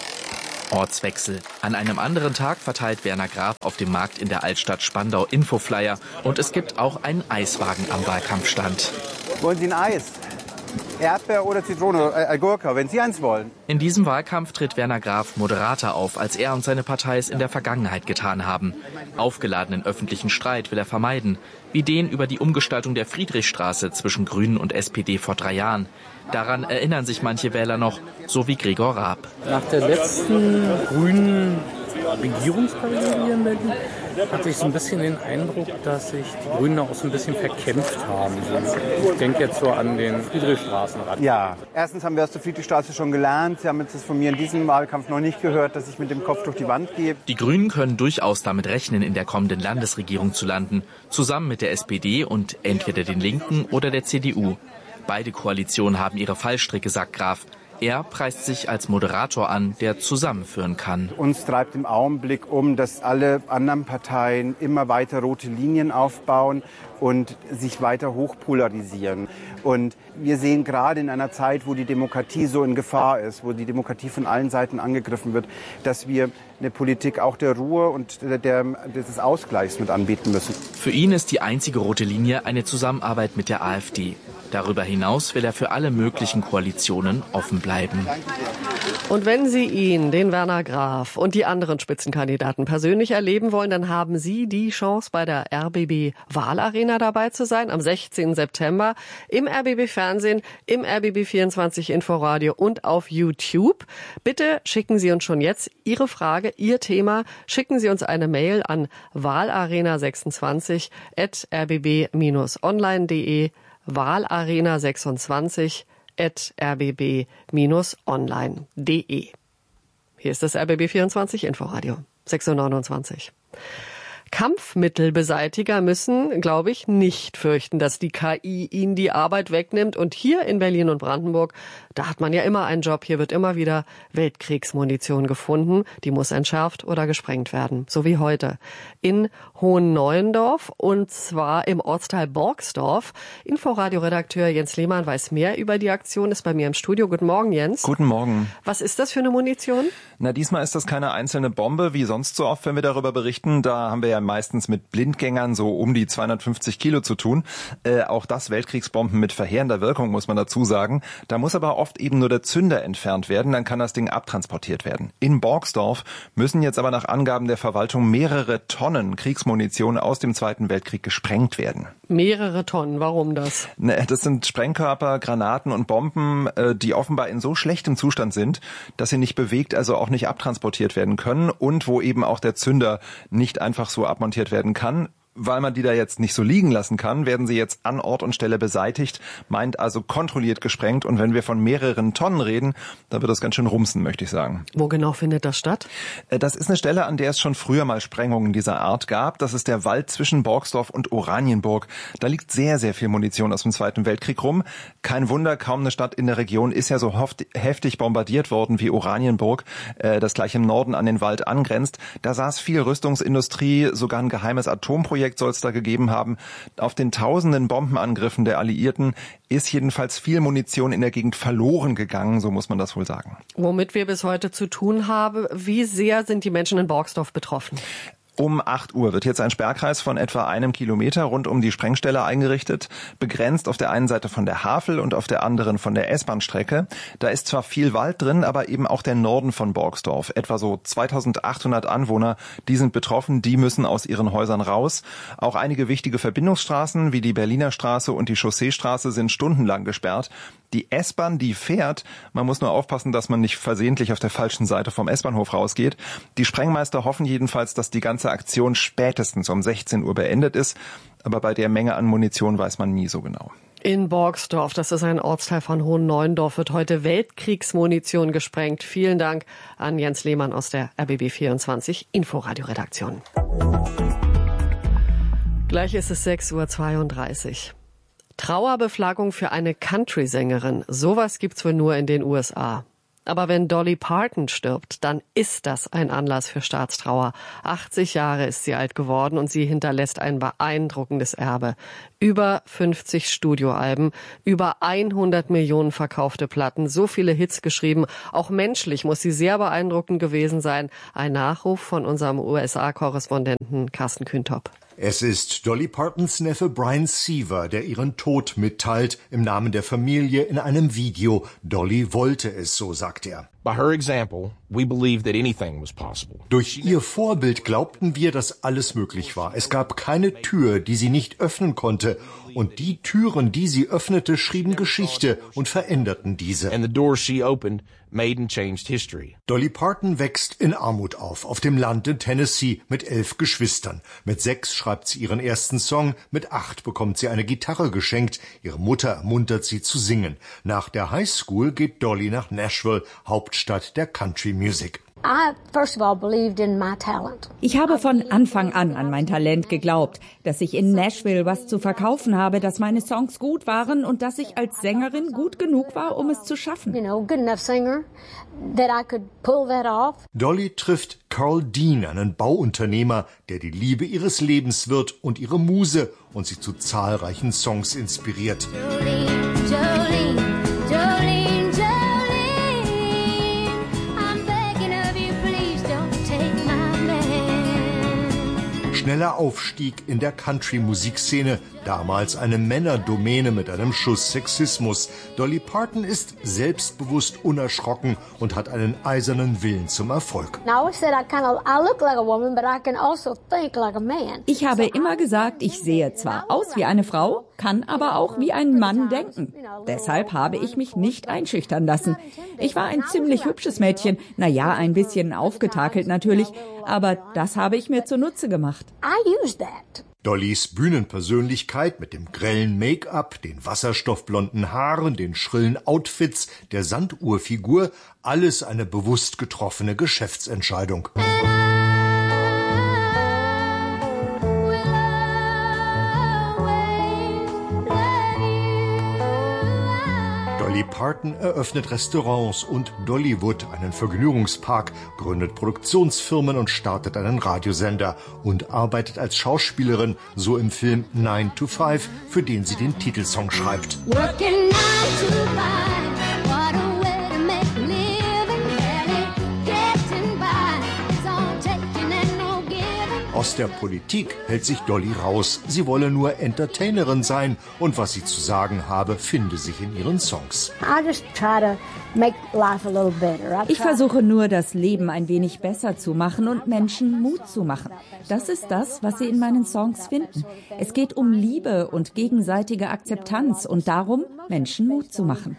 Ortswechsel. An einem anderen Tag verteilt Werner Graf auf dem Markt in der Altstadt Spandau Infoflyer. Und es gibt auch einen Eiswagen am Wahlkampfstand. Wollen Sie ein Eis? Erdbeer oder Zitrone, äh, Gurke, wenn Sie eins wollen. In diesem Wahlkampf tritt Werner Graf moderater auf, als er und seine Partei es in der Vergangenheit getan haben. Aufgeladenen öffentlichen Streit will er vermeiden, wie den über die Umgestaltung der Friedrichstraße zwischen Grünen und S P D vor drei Jahren. Daran erinnern sich manche Wähler noch, so wie Gregor Raab. Nach der letzten grünen Regierungsperiode hier in Berlin hatte ich so ein bisschen den Eindruck, dass sich die Grünen auch so ein bisschen verkämpft haben. Ich denke jetzt so an den Friedrichstraßenrand. Ja, erstens haben wir aus der Friedrichstraße schon gelernt. Sie haben jetzt das von mir in diesem Wahlkampf noch nicht gehört, dass ich mit dem Kopf durch die Wand gehe. Die Grünen können durchaus damit rechnen, in der kommenden Landesregierung zu landen. Zusammen mit der S P D und entweder den Linken oder der C D U. Beide Koalitionen haben ihre Fallstricke, sagt Graf. Er preist sich als Moderator an, der zusammenführen kann. Uns treibt im Augenblick um, dass alle anderen Parteien immer weiter rote Linien aufbauen und sich weiter hochpolarisieren. Und wir sehen gerade in einer Zeit, wo die Demokratie so in Gefahr ist, wo die Demokratie von allen Seiten angegriffen wird, dass wir eine Politik auch der Ruhe und der, der, des Ausgleichs mit anbieten müssen. Für ihn ist die einzige rote Linie eine Zusammenarbeit mit der AfD. Darüber hinaus will er für alle möglichen Koalitionen offen bleiben. Und wenn Sie ihn, den Werner Graf und die anderen Spitzenkandidaten persönlich erleben wollen, dann haben Sie die Chance, bei der R B B Wahlarena dabei zu sein, am sechzehnten September im R B B Fernsehen, im R B B vierundzwanzig Inforadio und auf YouTube. Bitte schicken Sie uns schon jetzt Ihre Frage, Ihr Thema. Schicken Sie uns eine Mail an wahlarena sechsundzwanzig at r b b dash online punkt de. wahlarena sechsundzwanzig at r b b dash online punkt de. Hier ist das R B B vierundzwanzig Inforadio, sechs Uhr neunundzwanzig. Kampfmittelbeseitiger müssen, glaube ich, nicht fürchten, dass die K I ihnen die Arbeit wegnimmt. Und hier in Berlin und Brandenburg, da hat man ja immer einen Job. Hier wird immer wieder Weltkriegsmunition gefunden. Die muss entschärft oder gesprengt werden. So wie heute in Hohenneuendorf und zwar im Ortsteil Borgsdorf. Inforadio-Redakteur Jens Lehmann weiß mehr über die Aktion, ist bei mir im Studio. Guten Morgen, Jens. Guten Morgen. Was ist das für eine Munition? Na, diesmal ist das keine einzelne Bombe, wie sonst so oft, wenn wir darüber berichten. Da haben wir ja meistens mit Blindgängern so um die zweihundertfünfzig Kilo zu tun. Äh, auch das Weltkriegsbomben mit verheerender Wirkung, muss man dazu sagen. Da muss aber oft eben nur der Zünder entfernt werden, dann kann das Ding abtransportiert werden. In Borgsdorf müssen jetzt aber nach Angaben der Verwaltung mehrere Tonnen Kriegsmunition aus dem Zweiten Weltkrieg gesprengt werden. Mehrere Tonnen, warum das? Ne, das sind Sprengkörper, Granaten und Bomben, äh, die offenbar in so schlechtem Zustand sind, dass sie nicht bewegt, also auch nicht abtransportiert werden können und wo eben auch der Zünder nicht einfach so abmontiert werden kann. Weil man die da jetzt nicht so liegen lassen kann, werden sie jetzt an Ort und Stelle beseitigt, meint also kontrolliert gesprengt. Und wenn wir von mehreren Tonnen reden, dann wird das ganz schön rumsen, möchte ich sagen. Wo genau findet das statt? Das ist eine Stelle, an der es schon früher mal Sprengungen dieser Art gab. Das ist der Wald zwischen Borgsdorf und Oranienburg. Da liegt sehr, sehr viel Munition aus dem Zweiten Weltkrieg rum. Kein Wunder, kaum eine Stadt in der Region ist ja so heftig bombardiert worden wie Oranienburg, das gleich im Norden an den Wald angrenzt. Da saß viel Rüstungsindustrie, sogar ein geheimes Atomprojekt soll es da gegeben haben. Auf den tausenden Bombenangriffen der Alliierten ist jedenfalls viel Munition in der Gegend verloren gegangen, so muss man das wohl sagen. Womit wir bis heute zu tun haben, wie sehr sind die Menschen in Borgsdorf betroffen? Um acht Uhr wird jetzt ein Sperrkreis von etwa einem Kilometer rund um die Sprengstelle eingerichtet, begrenzt auf der einen Seite von der Havel und auf der anderen von der S-Bahn-Strecke. Da ist zwar viel Wald drin, aber eben auch der Norden von Borgsdorf. Etwa so zweitausendachthundert Anwohner, die sind betroffen, die müssen aus ihren Häusern raus. Auch einige wichtige Verbindungsstraßen wie die Berliner Straße und die Chausseestraße sind stundenlang gesperrt. Die S-Bahn, die fährt, man muss nur aufpassen, dass man nicht versehentlich auf der falschen Seite vom S-Bahnhof rausgeht. Die Sprengmeister hoffen jedenfalls, dass die ganze Aktion spätestens um sechzehn Uhr beendet ist. Aber bei der Menge an Munition weiß man nie so genau. In Borgsdorf, das ist ein Ortsteil von Hohen-Neuendorf, wird heute Weltkriegsmunition gesprengt. Vielen Dank an Jens Lehmann aus der R B B vierundzwanzig Inforadio-Redaktion. Gleich ist es sechs Uhr zweiunddreißig. Trauerbeflaggung für eine Country-Sängerin. Sowas gibt's wohl nur in den U S A. Aber wenn Dolly Parton stirbt, dann ist das ein Anlass für Staatstrauer. achtzig Jahre ist sie alt geworden und sie hinterlässt ein beeindruckendes Erbe. Über fünfzig Studioalben, über hundert Millionen verkaufte Platten, so viele Hits geschrieben. Auch menschlich muss sie sehr beeindruckend gewesen sein. Ein Nachruf von unserem U S A-Korrespondenten Carsten Kühntop. Es ist Dolly Partons Neffe Brian Seaver, der ihren Tod mitteilt im Namen der Familie in einem Video. Dolly wollte es, so sagt er. By her example, we believed that anything was possible. Durch ihr Vorbild glaubten wir, dass alles möglich war. Es gab keine Tür, die sie nicht öffnen konnte. Und die Türen, die sie öffnete, schrieben Geschichte und veränderten diese. And the doors she opened made and changed history. Dolly Parton wächst in Armut auf, auf dem Land in Tennessee mit elf Geschwistern. Mit sechs schreibt sie ihren ersten Song, mit acht bekommt sie eine Gitarre geschenkt. Ihre Mutter ermuntert sie zu singen. Nach der High School geht Dolly nach Nashville, Hauptstadt der Country Music. Ich habe von Anfang an an mein Talent geglaubt, dass ich in Nashville was zu verkaufen habe, dass meine Songs gut waren und dass ich als Sängerin gut genug war, um es zu schaffen. Dolly trifft Carl Dean, einen Bauunternehmer, der die Liebe ihres Lebens wird und ihre Muse und sie zu zahlreichen Songs inspiriert. Jolene, Jolene, Jolene. Schneller Aufstieg in der Country-Musikszene, damals eine Männerdomäne mit einem Schuss Sexismus. Dolly Parton ist selbstbewusst unerschrocken und hat einen eisernen Willen zum Erfolg. Ich habe immer gesagt, ich sehe zwar aus wie eine Frau, kann aber auch wie ein Mann denken. Deshalb habe ich mich nicht einschüchtern lassen. Ich war ein ziemlich hübsches Mädchen, na ja, ein bisschen aufgetakelt natürlich, aber das habe ich mir zunutze gemacht. Dollys Bühnenpersönlichkeit mit dem grellen Make-up, den wasserstoffblonden Haaren, den schrillen Outfits, der Sanduhrfigur, alles eine bewusst getroffene Geschäftsentscheidung. Dolly Parton eröffnet Restaurants und Dollywood, einen Vergnügungspark, gründet Produktionsfirmen und startet einen Radiosender und arbeitet als Schauspielerin, so im Film nine to five, für den sie den Titelsong schreibt. Working nine to five, what a way to make a living, barely getting by, it's all taking and no giving. Aus der Politik hält sich Dolly raus. Sie wolle nur Entertainerin sein und was sie zu sagen habe, finde sich in ihren Songs. Ich versuche nur, das Leben ein wenig besser zu machen und Menschen Mut zu machen. Das ist das, was sie in meinen Songs finden. Es geht um Liebe und gegenseitige Akzeptanz und darum, Menschen Mut zu machen.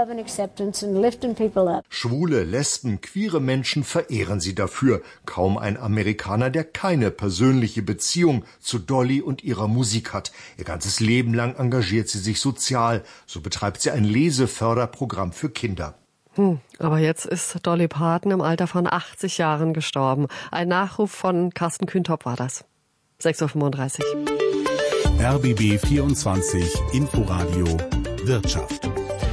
Schwule, Lesben, queere Menschen verehren sie dafür. Kaum ein Amerikaner, der keine persönliche Beziehung zu Dolly und ihrer Musik hat. Ihr ganzes Leben lang engagiert sie sich sozial. So betreibt sie ein Leseförderprogramm für Kinder. Hm, aber jetzt ist Dolly Parton im Alter von achtzig Jahren gestorben. Ein Nachruf von Carsten Kühntop war das. sechs Uhr fünfunddreißig. R B B vierundzwanzig Inforadio Wirtschaft.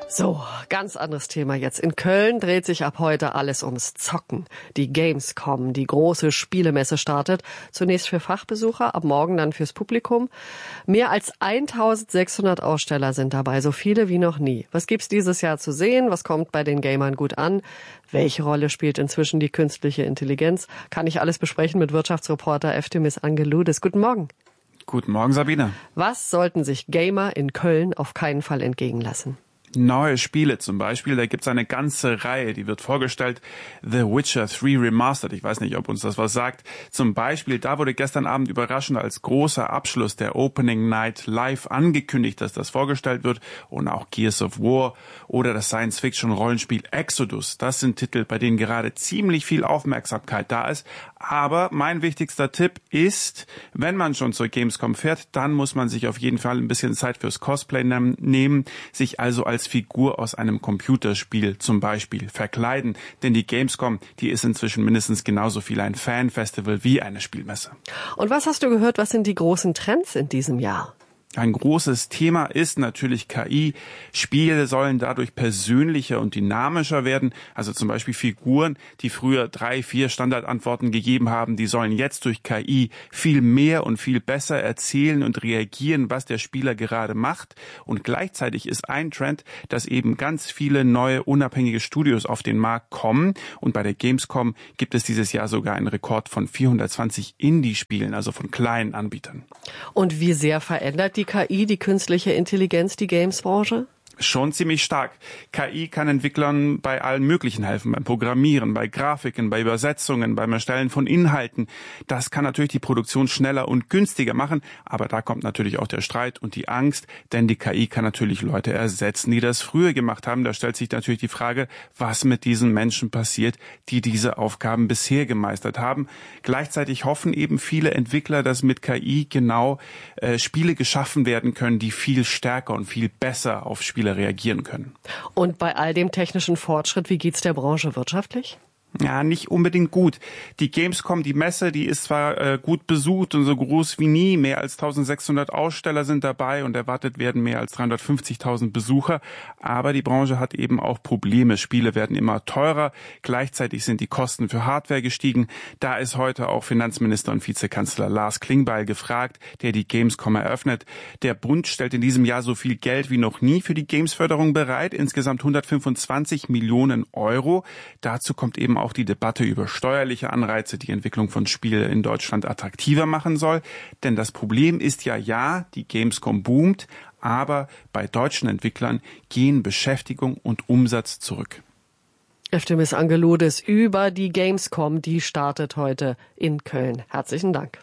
So, ganz anderes Thema jetzt. In Köln dreht sich ab heute alles ums Zocken. Die Gamescom, die große Spielemesse, startet. Zunächst für Fachbesucher, ab morgen dann fürs Publikum. Mehr als eintausendsechshundert Aussteller sind dabei, so viele wie noch nie. Was gibt's dieses Jahr zu sehen? Was kommt bei den Gamern gut an? Welche Rolle spielt inzwischen die künstliche Intelligenz? Kann ich alles besprechen mit Wirtschaftsreporter Eftimis Angeloudes. Guten Morgen. Guten Morgen, Sabine. Was sollten sich Gamer in Köln auf keinen Fall entgehen lassen? Neue Spiele zum Beispiel, da gibt's eine ganze Reihe, die wird vorgestellt. The Witcher drei Remastered, ich weiß nicht, ob uns das was sagt. Zum Beispiel, da wurde gestern Abend überraschend als großer Abschluss der Opening Night live angekündigt, dass das vorgestellt wird. Und auch Gears of War oder das Science-Fiction-Rollenspiel Exodus. Das sind Titel, bei denen gerade ziemlich viel Aufmerksamkeit da ist. Aber mein wichtigster Tipp ist, wenn man schon zur Gamescom fährt, dann muss man sich auf jeden Fall ein bisschen Zeit fürs Cosplay nehmen, sich also als Figur aus einem Computerspiel zum Beispiel verkleiden. Denn die Gamescom, die ist inzwischen mindestens genauso viel ein Fanfestival wie eine Spielmesse. Und was hast du gehört, was sind die großen Trends in diesem Jahr? Ein großes Thema ist natürlich K I. Spiele sollen dadurch persönlicher und dynamischer werden. Also zum Beispiel Figuren, die früher drei, vier Standardantworten gegeben haben, die sollen jetzt durch K I viel mehr und viel besser erzählen und reagieren, was der Spieler gerade macht. Und gleichzeitig ist ein Trend, dass eben ganz viele neue unabhängige Studios auf den Markt kommen. Und bei der Gamescom gibt es dieses Jahr sogar einen Rekord von vierhundertzwanzig Indie-Spielen, also von kleinen Anbietern. Und wie sehr verändert die K I, die künstliche Intelligenz, die Gamesbranche? Schon ziemlich stark. K I kann Entwicklern bei allen Möglichen helfen, beim Programmieren, bei Grafiken, bei Übersetzungen, beim Erstellen von Inhalten. Das kann natürlich die Produktion schneller und günstiger machen, aber da kommt natürlich auch der Streit und die Angst, denn die K I kann natürlich Leute ersetzen, die das früher gemacht haben. Da stellt sich natürlich die Frage, was mit diesen Menschen passiert, die diese Aufgaben bisher gemeistert haben. Gleichzeitig hoffen eben viele Entwickler, dass mit K I genau äh, Spiele geschaffen werden können, die viel stärker und viel besser auf Spiele reagieren können. Und bei all dem technischen Fortschritt, wie geht's der Branche wirtschaftlich? Ja, nicht unbedingt gut. Die Gamescom, die Messe, die ist zwar äh, gut besucht und so groß wie nie. Mehr als eintausendsechshundert Aussteller sind dabei und erwartet werden mehr als dreihundertfünfzigtausend Besucher. Aber die Branche hat eben auch Probleme. Spiele werden immer teurer. Gleichzeitig sind die Kosten für Hardware gestiegen. Da ist heute auch Finanzminister und Vizekanzler Lars Klingbeil gefragt, der die Gamescom eröffnet. Der Bund stellt in diesem Jahr so viel Geld wie noch nie für die Gamesförderung bereit. Insgesamt hundertfünfundzwanzig Millionen Euro. Dazu kommt eben auch die Debatte über steuerliche Anreize, die Entwicklung von Spielen in Deutschland attraktiver machen soll. Denn das Problem ist ja, ja, die Gamescom boomt, aber bei deutschen Entwicklern gehen Beschäftigung und Umsatz zurück. Eftimis Angeloudes über die Gamescom, die startet heute in Köln. Herzlichen Dank.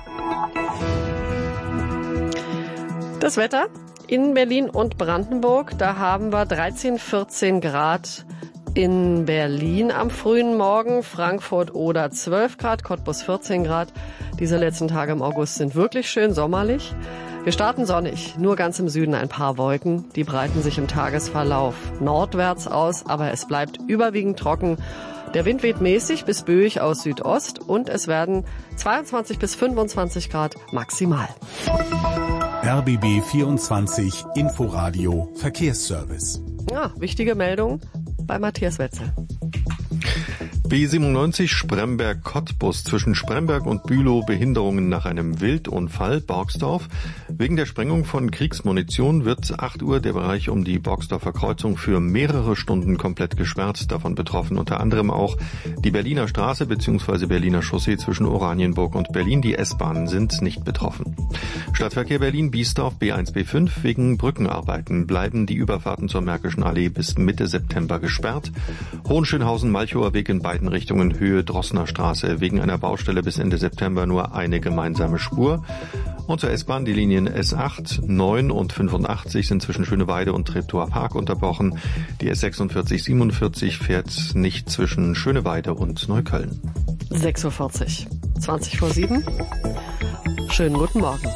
Das Wetter in Berlin und Brandenburg, da haben wir dreizehn, vierzehn Grad in Berlin am frühen Morgen, Frankfurt oder zwölf Grad, Cottbus vierzehn Grad. Diese letzten Tage im August sind wirklich schön sommerlich. Wir starten sonnig, nur ganz im Süden ein paar Wolken. Die breiten sich im Tagesverlauf nordwärts aus, aber es bleibt überwiegend trocken. Der Wind weht mäßig bis böig aus Südost und es werden zweiundzwanzig bis fünfundzwanzig Grad maximal. R B B vierundzwanzig Inforadio Verkehrsservice. Ja, wichtige Meldung bei Matthias Wetzel. B siebenundneunzig Spremberg-Cottbus zwischen Spremberg und Bülow Behinderungen nach einem Wildunfall, Borgsdorf. Wegen der Sprengung von Kriegsmunition wird acht Uhr der Bereich um die Borgsdorfer Kreuzung für mehrere Stunden komplett gesperrt. Davon betroffen unter anderem auch die Berliner Straße bzw. Berliner Chaussee zwischen Oranienburg und Berlin. Die S-Bahnen sind nicht betroffen. Stadtverkehr Berlin-Biesdorf B eins B fünf. Wegen Brückenarbeiten bleiben die Überfahrten zur Märkischen Allee bis Mitte September gesperrt. Hohenschönhausen-Malchower Weg in beiden Richtungen Höhe Drossner Straße. Wegen einer Baustelle bis Ende September nur eine gemeinsame Spur. Und zur S-Bahn die Linien S acht, neun und fünfundachtzig sind zwischen Schöneweide und Treptower Park unterbrochen. Die S sechsundvierzig, siebenundvierzig fährt nicht zwischen Schöneweide und Neukölln. sechs Uhr vierzig, zwanzig vor sieben. Schönen guten Morgen.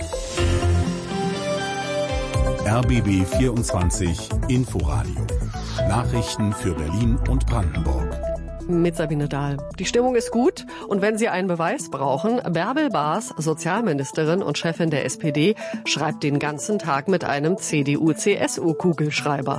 R B B vierundzwanzig Inforadio. Nachrichten für Berlin und Brandenburg. Mit Sabine Dahl. Die Stimmung ist gut und wenn Sie einen Beweis brauchen, Bärbel Baas, Sozialministerin und Chefin der S P D, schreibt den ganzen Tag mit einem C D U C S U-Kugelschreiber.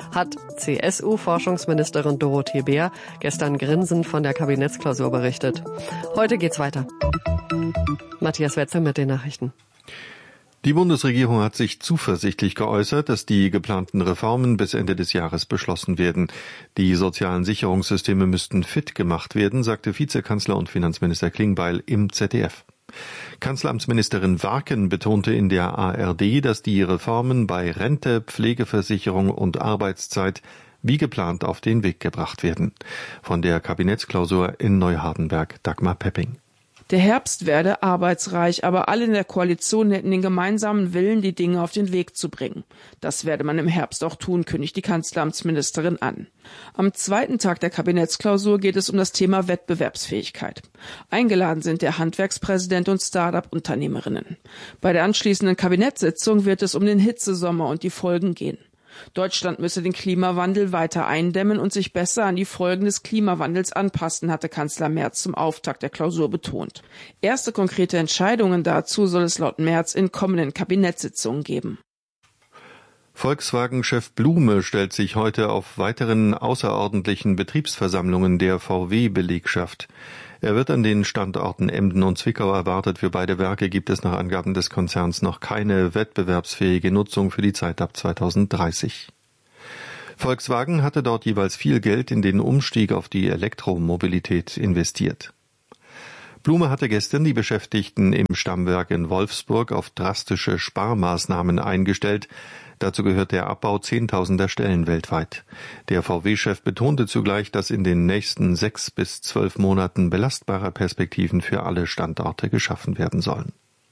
hat C S U-Forschungsministerin Dorothee Bär gestern grinsend von der Kabinettsklausur berichtet. Heute geht's weiter. Matthias Wetzel mit den Nachrichten. Die Bundesregierung hat sich zuversichtlich geäußert, dass die geplanten Reformen bis Ende des Jahres beschlossen werden. Die sozialen Sicherungssysteme müssten fit gemacht werden, sagte Vizekanzler und Finanzminister Klingbeil im Z D F. Kanzleramtsministerin Warken betonte in der A R D, dass die Reformen bei Rente, Pflegeversicherung und Arbeitszeit wie geplant auf den Weg gebracht werden. Von der Kabinettsklausur in Neuhardenberg, Dagmar Pepping. Der Herbst werde arbeitsreich, aber alle in der Koalition hätten den gemeinsamen Willen, die Dinge auf den Weg zu bringen. Das werde man im Herbst auch tun, kündigt die Kanzleramtsministerin an. Am zweiten Tag der Kabinettsklausur geht es um das Thema Wettbewerbsfähigkeit. Eingeladen sind der Handwerkspräsident und Start-up-Unternehmerinnen. Bei der anschließenden Kabinettssitzung wird es um den Hitzesommer und die Folgen gehen. Deutschland müsse den Klimawandel weiter eindämmen und sich besser an die Folgen des Klimawandels anpassen, hatte Kanzler Merz zum Auftakt der Klausur betont. Erste konkrete Entscheidungen dazu soll es laut Merz in kommenden Kabinettssitzungen geben. Volkswagen-Chef Blume stellt sich heute auf weiteren außerordentlichen Betriebsversammlungen der V W-Belegschaft. Er wird an den Standorten Emden und Zwickau erwartet. Für beide Werke gibt es nach Angaben des Konzerns noch keine wettbewerbsfähige Nutzung für die Zeit ab zweitausenddreißig. Volkswagen hatte dort jeweils viel Geld in den Umstieg auf die Elektromobilität investiert. Blume hatte gestern die Beschäftigten im Stammwerk in Wolfsburg auf drastische Sparmaßnahmen eingestellt. Dazu gehört der Abbau zehntausender Stellen weltweit. Der V W-Chef betonte zugleich, dass in den nächsten sechs bis zwölf Monaten belastbare Perspektiven für alle Standorte geschaffen werden sollen.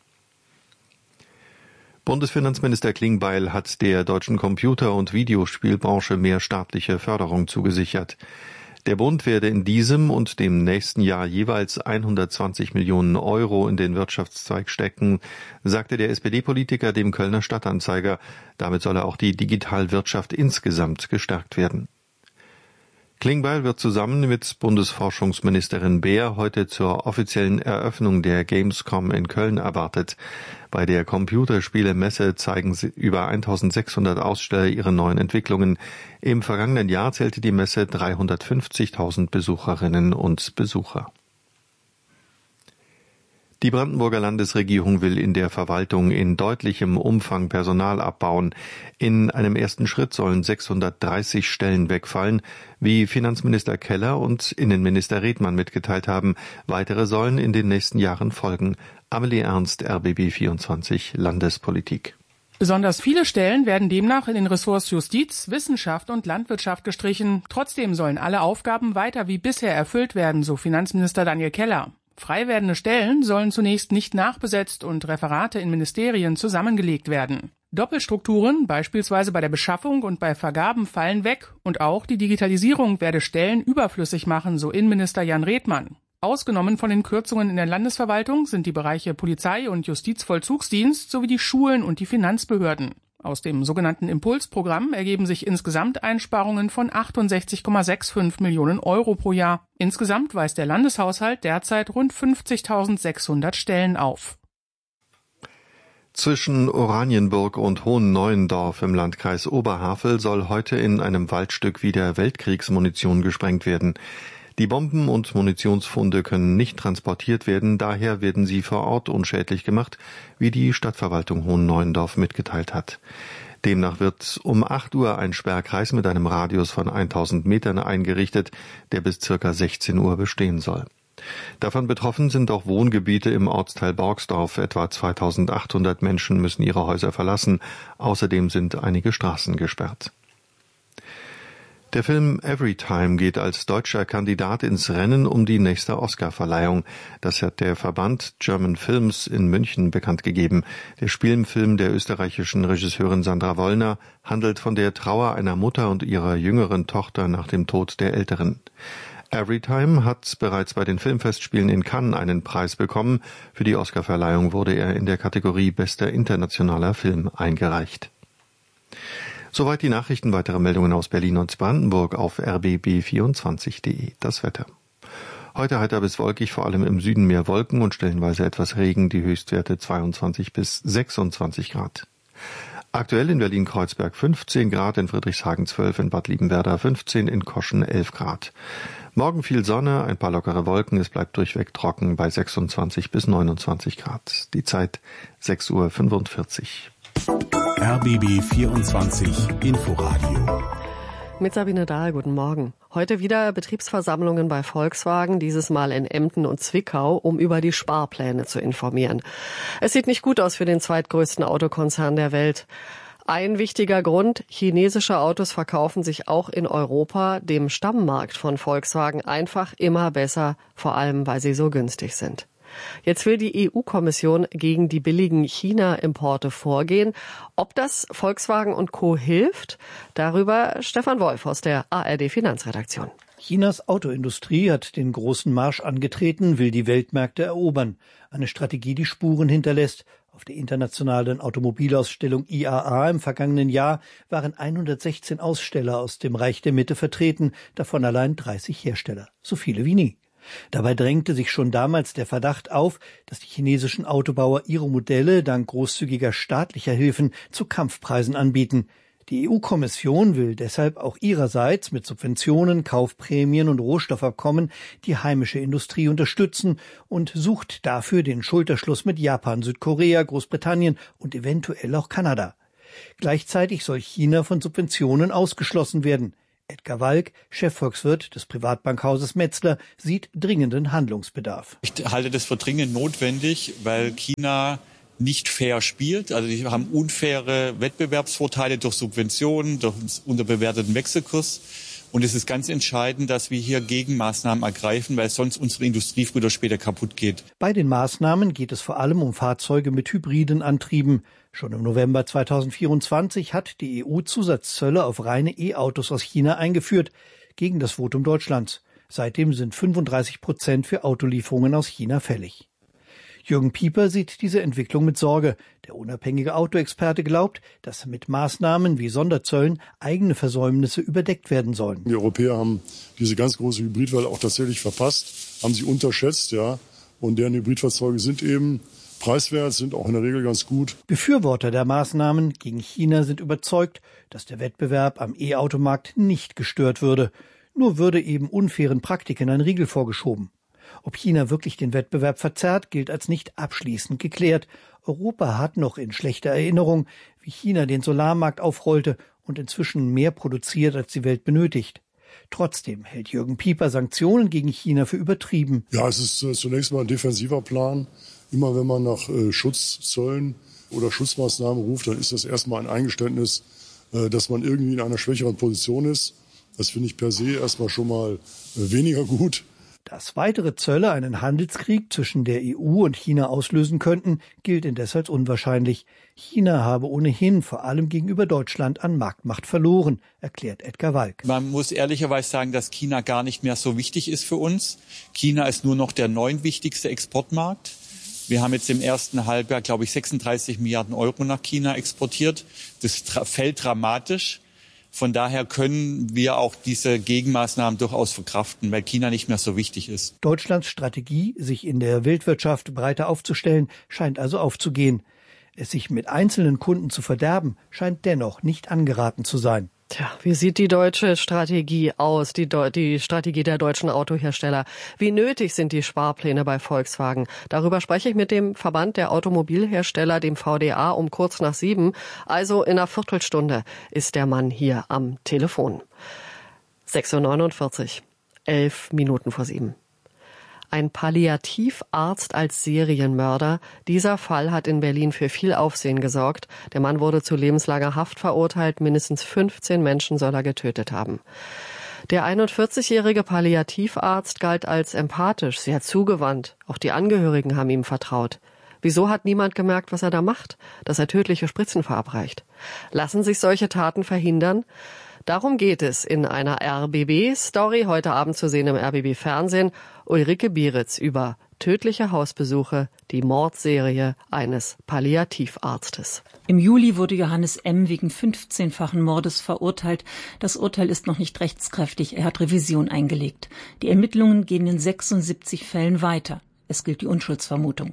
Bundesfinanzminister Klingbeil hat der deutschen Computer- und Videospielbranche mehr staatliche Förderung zugesichert. Der Bund werde in diesem und dem nächsten Jahr jeweils hundertzwanzig Millionen Euro in den Wirtschaftszweig stecken, sagte der S P D-Politiker dem Kölner Stadtanzeiger. Damit solle auch die Digitalwirtschaft insgesamt gestärkt werden. Klingbeil wird zusammen mit Bundesforschungsministerin Bär heute zur offiziellen Eröffnung der Gamescom in Köln erwartet. Bei der Computerspielemesse zeigen über eintausendsechshundert Aussteller ihre neuen Entwicklungen. Im vergangenen Jahr zählte die Messe dreihundertfünfzigtausend Besucherinnen und Besucher. Die Brandenburger Landesregierung will in der Verwaltung in deutlichem Umfang Personal abbauen. In einem ersten Schritt sollen sechshundertdreißig Stellen wegfallen, wie Finanzminister Keller und Innenminister Redmann mitgeteilt haben. Weitere sollen in den nächsten Jahren folgen. Amelie Ernst, R B B vierundzwanzig, Landespolitik. Besonders viele Stellen werden demnach in den Ressorts Justiz, Wissenschaft und Landwirtschaft gestrichen. Trotzdem sollen alle Aufgaben weiter wie bisher erfüllt werden, so Finanzminister Daniel Keller. Frei werdende Stellen sollen zunächst nicht nachbesetzt und Referate in Ministerien zusammengelegt werden. Doppelstrukturen, beispielsweise bei der Beschaffung und bei Vergaben, fallen weg und auch die Digitalisierung werde Stellen überflüssig machen, so Innenminister Jan Redmann. Ausgenommen von den Kürzungen in der Landesverwaltung sind die Bereiche Polizei und Justizvollzugsdienst sowie die Schulen und die Finanzbehörden. Aus dem sogenannten Impulsprogramm ergeben sich insgesamt Einsparungen von achtundsechzig Komma fünfundsechzig Millionen Euro pro Jahr. Insgesamt weist der Landeshaushalt derzeit rund fünfzigtausendsechshundert Stellen auf. Zwischen Oranienburg und Hohenneuendorf im Landkreis Oberhavel soll heute in einem Waldstück wieder Weltkriegsmunition gesprengt werden. Die Bomben und Munitionsfunde können nicht transportiert werden, daher werden sie vor Ort unschädlich gemacht, wie die Stadtverwaltung Hohenneuendorf mitgeteilt hat. Demnach wird um acht Uhr ein Sperrkreis mit einem Radius von tausend Metern eingerichtet, der bis circa sechzehn Uhr bestehen soll. Davon betroffen sind auch Wohngebiete im Ortsteil Borgsdorf. Etwa zweitausendachthundert Menschen müssen ihre Häuser verlassen. Außerdem sind einige Straßen gesperrt. Der Film Everytime geht als deutscher Kandidat ins Rennen um die nächste Oscarverleihung. Das hat der Verband German Films in München bekannt gegeben. Der Spielfilm der österreichischen Regisseurin Sandra Wollner handelt von der Trauer einer Mutter und ihrer jüngeren Tochter nach dem Tod der älteren. Everytime hat bereits bei den Filmfestspielen in Cannes einen Preis bekommen. Für die Oscarverleihung wurde er in der Kategorie Bester internationaler Film eingereicht. Soweit die Nachrichten. Weitere Meldungen aus Berlin und Brandenburg auf r b b vierundzwanzig punkt de. Das Wetter. Heute heiter bis wolkig, vor allem im Süden mehr Wolken und stellenweise etwas Regen, die Höchstwerte zweiundzwanzig bis sechsundzwanzig Grad. Aktuell in Berlin-Kreuzberg fünfzehn Grad, in Friedrichshagen zwölf, in Bad Liebenwerda fünfzehn, in Koschen elf Grad. Morgen viel Sonne, ein paar lockere Wolken, es bleibt durchweg trocken bei sechsundzwanzig bis neunundzwanzig Grad. Die Zeit sechs Uhr fünfundvierzig. R B B vierundzwanzig Inforadio. Mit Sabine Dahl, guten Morgen. Heute wieder Betriebsversammlungen bei Volkswagen, dieses Mal in Emden und Zwickau, um über die Sparpläne zu informieren. Es sieht nicht gut aus für den zweitgrößten Autokonzern der Welt. Ein wichtiger Grund, chinesische Autos verkaufen sich auch in Europa, dem Stammmarkt von Volkswagen, einfach immer besser, vor allem weil sie so günstig sind. Jetzt will die E U-Kommission gegen die billigen China-Importe vorgehen. Ob das Volkswagen und Co. hilft? Darüber Stefan Wolf aus der A R D-Finanzredaktion. Chinas Autoindustrie hat den großen Marsch angetreten, will die Weltmärkte erobern. Eine Strategie, die Spuren hinterlässt. Auf der internationalen Automobilausstellung I A A im vergangenen Jahr waren hundertsechzehn Aussteller aus dem Reich der Mitte vertreten, davon allein dreißig Hersteller. So viele wie nie. Dabei drängte sich schon damals der Verdacht auf, dass die chinesischen Autobauer ihre Modelle dank großzügiger staatlicher Hilfen zu Kampfpreisen anbieten. Die E U-Kommission will deshalb auch ihrerseits mit Subventionen, Kaufprämien und Rohstoffabkommen die heimische Industrie unterstützen und sucht dafür den Schulterschluss mit Japan, Südkorea, Großbritannien und eventuell auch Kanada. Gleichzeitig soll China von Subventionen ausgeschlossen werden. Edgar Walk, Chefvolkswirt des Privatbankhauses Metzler, sieht dringenden Handlungsbedarf. Ich halte das für dringend notwendig, weil China nicht fair spielt. Also die haben unfaire Wettbewerbsvorteile durch Subventionen, durch einen unterbewerteten Wechselkurs. Und es ist ganz entscheidend, dass wir hier Gegenmaßnahmen ergreifen, weil sonst unsere Industrie früher oder später kaputt geht. Bei den Maßnahmen geht es vor allem um Fahrzeuge mit hybriden Antrieben. Schon im November zweitausendvierundzwanzig hat die E U Zusatzzölle auf reine E-Autos aus China eingeführt, gegen das Votum Deutschlands. Seitdem sind fünfunddreißig Prozent für Autolieferungen aus China fällig. Jürgen Pieper sieht diese Entwicklung mit Sorge. Der unabhängige Autoexperte glaubt, dass mit Maßnahmen wie Sonderzöllen eigene Versäumnisse überdeckt werden sollen. Die Europäer haben diese ganz große Hybridwelle auch tatsächlich verpasst, haben sie unterschätzt, ja. Und deren Hybridfahrzeuge sind eben preiswert, sind auch in der Regel ganz gut. Befürworter der Maßnahmen gegen China sind überzeugt, dass der Wettbewerb am E-Automarkt nicht gestört würde. Nur würde eben unfairen Praktiken ein Riegel vorgeschoben. Ob China wirklich den Wettbewerb verzerrt, gilt als nicht abschließend geklärt. Europa hat noch in schlechter Erinnerung, wie China den Solarmarkt aufrollte und inzwischen mehr produziert, als die Welt benötigt. Trotzdem hält Jürgen Pieper Sanktionen gegen China für übertrieben. Ja, es ist äh, zunächst mal ein defensiver Plan. Immer wenn man nach äh, Schutzzöllen oder Schutzmaßnahmen ruft, dann ist das erstmal ein Eingeständnis, äh, dass man irgendwie in einer schwächeren Position ist. Das finde ich per se erstmal schon mal äh, weniger gut. Dass weitere Zölle einen Handelskrieg zwischen der E U und China auslösen könnten, gilt indes als unwahrscheinlich. China habe ohnehin vor allem gegenüber Deutschland an Marktmacht verloren, erklärt Edgar Walk. Man muss ehrlicherweise sagen, dass China gar nicht mehr so wichtig ist für uns. China ist nur noch der neuntwichtigste Exportmarkt. Wir haben jetzt im ersten Halbjahr, glaube ich, sechsunddreißig Milliarden Euro nach China exportiert. Das fällt dramatisch. Von daher können wir auch diese Gegenmaßnahmen durchaus verkraften, weil China nicht mehr so wichtig ist. Deutschlands Strategie, sich in der Weltwirtschaft breiter aufzustellen, scheint also aufzugehen. Es sich mit einzelnen Kunden zu verderben, scheint dennoch nicht angeraten zu sein. Tja, wie sieht die deutsche Strategie aus, die, Deu- die Strategie der deutschen Autohersteller? Wie nötig sind die Sparpläne bei Volkswagen? Darüber spreche ich mit dem Verband der Automobilhersteller, dem V D A, um kurz nach sieben. Also in einer Viertelstunde ist der Mann hier am Telefon. sechs Uhr neunundvierzig, elf Minuten vor sieben. Ein Palliativarzt als Serienmörder. Dieser Fall hat in Berlin für viel Aufsehen gesorgt. Der Mann wurde zu lebenslanger Haft verurteilt. Mindestens fünfzehn Menschen soll er getötet haben. Der einundvierzigjährige Palliativarzt galt als empathisch, sehr zugewandt. Auch die Angehörigen haben ihm vertraut. Wieso hat niemand gemerkt, was er da macht? Dass er tödliche Spritzen verabreicht. Lassen sich solche Taten verhindern? Darum geht es in einer R B B-Story, heute Abend zu sehen im R B B-Fernsehen. Ulrike Bieritz über tödliche Hausbesuche, die Mordserie eines Palliativarztes. Im Juli wurde Johannes M. wegen fünfzehnfachen Mordes verurteilt. Das Urteil ist noch nicht rechtskräftig. Er hat Revision eingelegt. Die Ermittlungen gehen in sechsundsiebzig Fällen weiter. Es gilt die Unschuldsvermutung.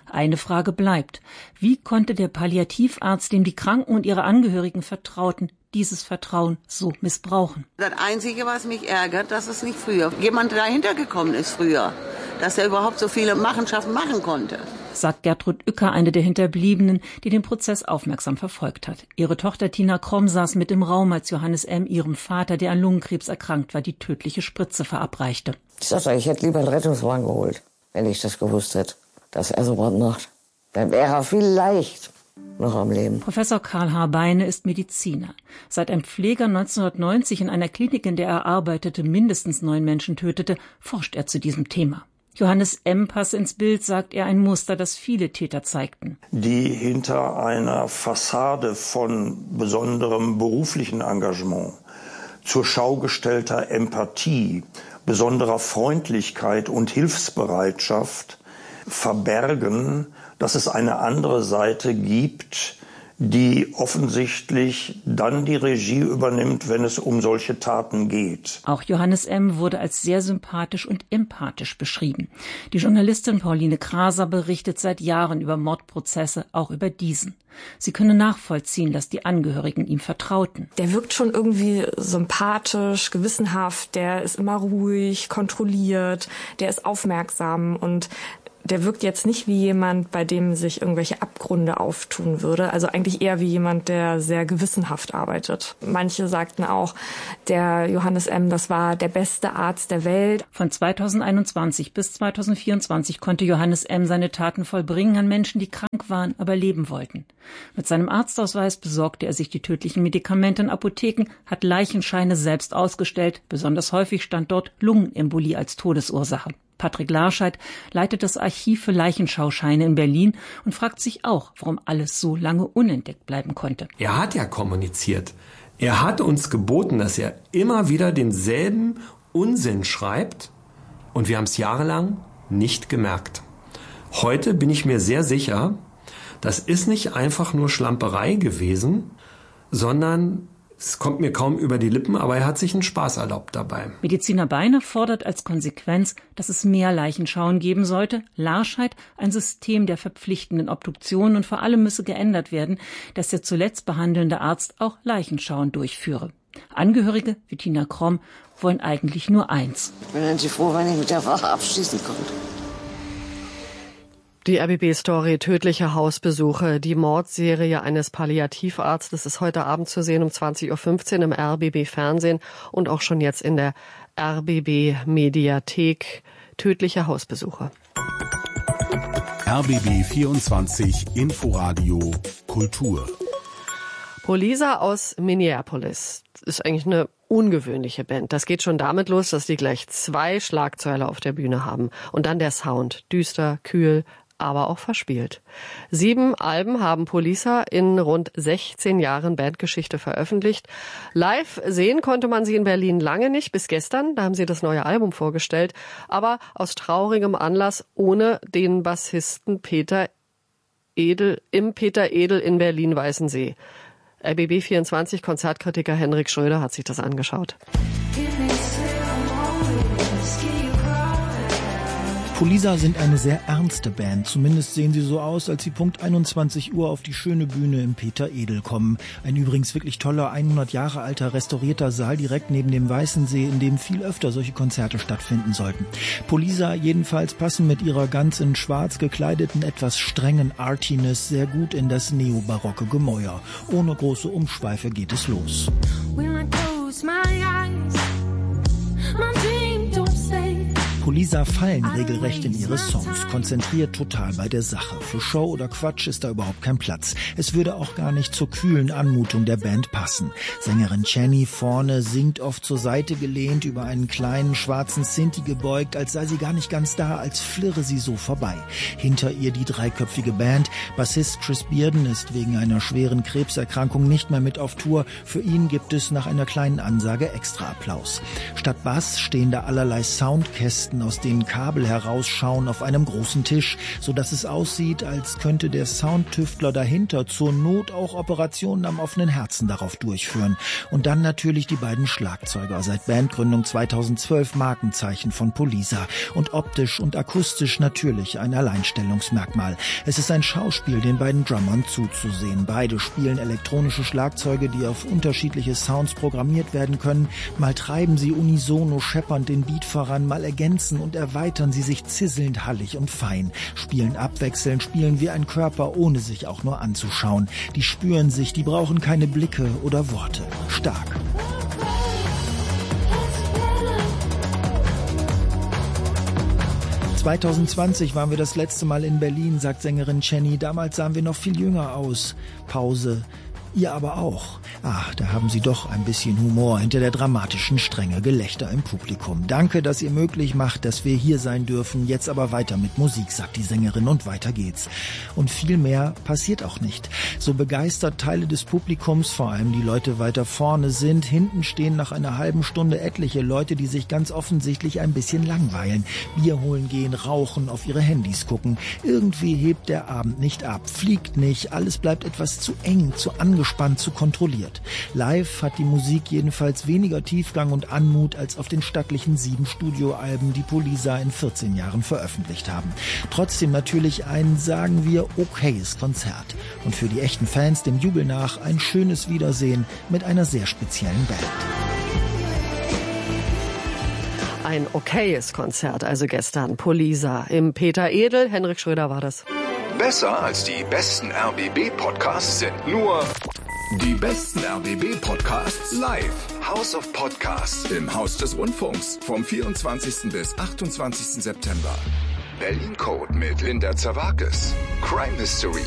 Eine Frage bleibt. Wie konnte der Palliativarzt, dem die Kranken und ihre Angehörigen vertrauten, dieses Vertrauen so missbrauchen? Das Einzige, was mich ärgert, dass es nicht früher jemand dahinter gekommen ist früher, dass er überhaupt so viele Machenschaften machen konnte. Sagt Gertrud Uecker, eine der Hinterbliebenen, die den Prozess aufmerksam verfolgt hat. Ihre Tochter Tina Kromm saß mit im Raum, als Johannes M. ihrem Vater, der an Lungenkrebs erkrankt war, die tödliche Spritze verabreichte. Ich sagte, ich hätte lieber einen Rettungswagen geholt, wenn ich das gewusst hätte, dass er so was macht. Dann wäre er vielleicht noch am Leben. Professor Karl H. Beine ist Mediziner. Seit ein Pfleger neunzehnhundertneunzig in einer Klinik, in der er arbeitete, mindestens neun Menschen tötete, forscht er zu diesem Thema. Johannes M. passe ins Bild, sagt er, ein Muster, das viele Täter zeigten. Die hinter einer Fassade von besonderem beruflichen Engagement, zur Schau gestellter Empathie, besonderer Freundlichkeit und Hilfsbereitschaft verbergen, dass es eine andere Seite gibt, die offensichtlich dann die Regie übernimmt, wenn es um solche Taten geht. Auch Johannes M. wurde als sehr sympathisch und empathisch beschrieben. Die Journalistin Pauline Kraser berichtet seit Jahren über Mordprozesse, auch über diesen. Sie könne nachvollziehen, dass die Angehörigen ihm vertrauten. Der wirkt schon irgendwie sympathisch, gewissenhaft, der ist immer ruhig, kontrolliert, der ist aufmerksam und der wirkt jetzt nicht wie jemand, bei dem sich irgendwelche Abgründe auftun würde. Also eigentlich eher wie jemand, der sehr gewissenhaft arbeitet. Manche sagten auch, der Johannes M., das war der beste Arzt der Welt. Von zweitausendeinundzwanzig bis zweitausendvierundzwanzig konnte Johannes M. seine Taten vollbringen an Menschen, die krank waren, aber leben wollten. Mit seinem Arztausweis besorgte er sich die tödlichen Medikamente in Apotheken, hat Leichenscheine selbst ausgestellt. Besonders häufig stand dort Lungenembolie als Todesursache. Patrick Larscheid leitet das Archiv für Leichenschauscheine in Berlin und fragt sich auch, warum alles so lange unentdeckt bleiben konnte. Er hat ja kommuniziert. Er hat uns geboten, dass er immer wieder denselben Unsinn schreibt und wir haben es jahrelang nicht gemerkt. Heute bin ich mir sehr sicher, das ist nicht einfach nur Schlamperei gewesen, sondern es kommt mir kaum über die Lippen, aber er hat sich einen Spaß erlaubt dabei. Mediziner Beine fordert als Konsequenz, dass es mehr Leichenschauen geben sollte. Larscheid ein System der verpflichtenden Obduktion und vor allem müsse geändert werden, dass der zuletzt behandelnde Arzt auch Leichenschauen durchführe. Angehörige wie Tina Kromm wollen eigentlich nur eins. Ich bin eigentlich froh, wenn ich mit der Wache abschließen konnte. Die R B B-Story Tödliche Hausbesuche, die Mordserie eines Palliativarztes ist heute Abend zu sehen um zwanzig Uhr fünfzehn im R B B-Fernsehen und auch schon jetzt in der R B B-Mediathek. Tödliche Hausbesuche. R B B vierundzwanzig Inforadio Kultur. Poliza aus Minneapolis ist eigentlich eine ungewöhnliche Band. Das geht schon damit los, dass die gleich zwei Schlagzeuler auf der Bühne haben. Und dann der Sound. Düster, kühl, aber auch verspielt. Sieben Alben haben Poliza in rund sechzehn Jahren Bandgeschichte veröffentlicht. Live sehen konnte man sie in Berlin lange nicht, bis gestern. Da haben sie das neue Album vorgestellt. Aber aus traurigem Anlass ohne den Bassisten Peter Edel im Peter Edel in Berlin-Weißensee. R B B vierundzwanzig Konzertkritiker Henrik Schröder hat sich das angeschaut. Poliza sind eine sehr ernste Band. Zumindest sehen sie so aus, als sie Punkt einundzwanzig Uhr auf die schöne Bühne im Peter Edel kommen. Ein übrigens wirklich toller, hundert Jahre alter, restaurierter Saal direkt neben dem Weißensee, in dem viel öfter solche Konzerte stattfinden sollten. Poliza jedenfalls passen mit ihrer ganz in schwarz gekleideten, etwas strengen Artiness sehr gut in das neobarocke Gemäuer. Ohne große Umschweife geht es los. When I close my eyes, my dream don't stay. Poliza fallen regelrecht in ihre Songs, konzentriert total bei der Sache. Für Show oder Quatsch ist da überhaupt kein Platz. Es würde auch gar nicht zur kühlen Anmutung der Band passen. Sängerin Jenny vorne singt oft zur Seite gelehnt, über einen kleinen schwarzen Sinti gebeugt, als sei sie gar nicht ganz da, als flirre sie so vorbei. Hinter ihr die dreiköpfige Band. Bassist Chris Bearden ist wegen einer schweren Krebserkrankung nicht mehr mit auf Tour. Für ihn gibt es nach einer kleinen Ansage extra Applaus. Statt Bass stehen da allerlei Soundkästen Drähten, aus denen Kabel herausschauen auf einem großen Tisch, so dass es aussieht, als könnte der Soundtüftler dahinter zur Not auch Operationen am offenen Herzen darauf durchführen. Und dann natürlich die beiden Schlagzeuger, seit Bandgründung zweitausendzwölf Markenzeichen von Polisa und optisch und akustisch natürlich ein Alleinstellungsmerkmal. Es ist ein Schauspiel, den beiden Drummern zuzusehen. Beide spielen elektronische Schlagzeuge, die auf unterschiedliche Sounds programmiert werden können. Mal treiben sie unisono scheppernd den Beat voran, mal ergänzen und erweitern sie sich zisselnd, hallig und fein. Spielen abwechselnd, spielen wie ein Körper, ohne sich auch nur anzuschauen. Die spüren sich, die brauchen keine Blicke oder Worte. Stark. zweitausendzwanzig waren wir das letzte Mal in Berlin, sagt Sängerin Jenny. Damals sahen wir noch viel jünger aus. Pause. Ihr aber auch. Ach, da haben Sie doch ein bisschen Humor hinter der dramatischen Strenge, Gelächter im Publikum. Danke, dass ihr möglich macht, dass wir hier sein dürfen. Jetzt aber weiter mit Musik, sagt die Sängerin, und weiter geht's. Und viel mehr passiert auch nicht. So begeistert Teile des Publikums, vor allem die Leute weiter vorne sind, hinten stehen nach einer halben Stunde etliche Leute, die sich ganz offensichtlich ein bisschen langweilen. Bier holen gehen, rauchen, auf ihre Handys gucken. Irgendwie hebt der Abend nicht ab, fliegt nicht, alles bleibt etwas zu eng, zu angespannt, zu kontrolliert. Live hat die Musik jedenfalls weniger Tiefgang und Anmut als auf den stattlichen sieben Studioalben, die Polisa in vierzehn Jahren veröffentlicht haben. Trotzdem natürlich ein, sagen wir, okayes Konzert. Und für die echten Fans dem Jubel nach ein schönes Wiedersehen mit einer sehr speziellen Band. Ein okayes Konzert, also gestern Polisa im Peter Edel. Henrik Schröder war das. Besser als die besten R B B-Podcasts sind nur die besten R B B-Podcasts live. House of Podcasts im Haus des Rundfunks vom vierundzwanzigsten bis achtundzwanzigsten September. Berlin Code mit Linda Zerwakis. Crime Mystery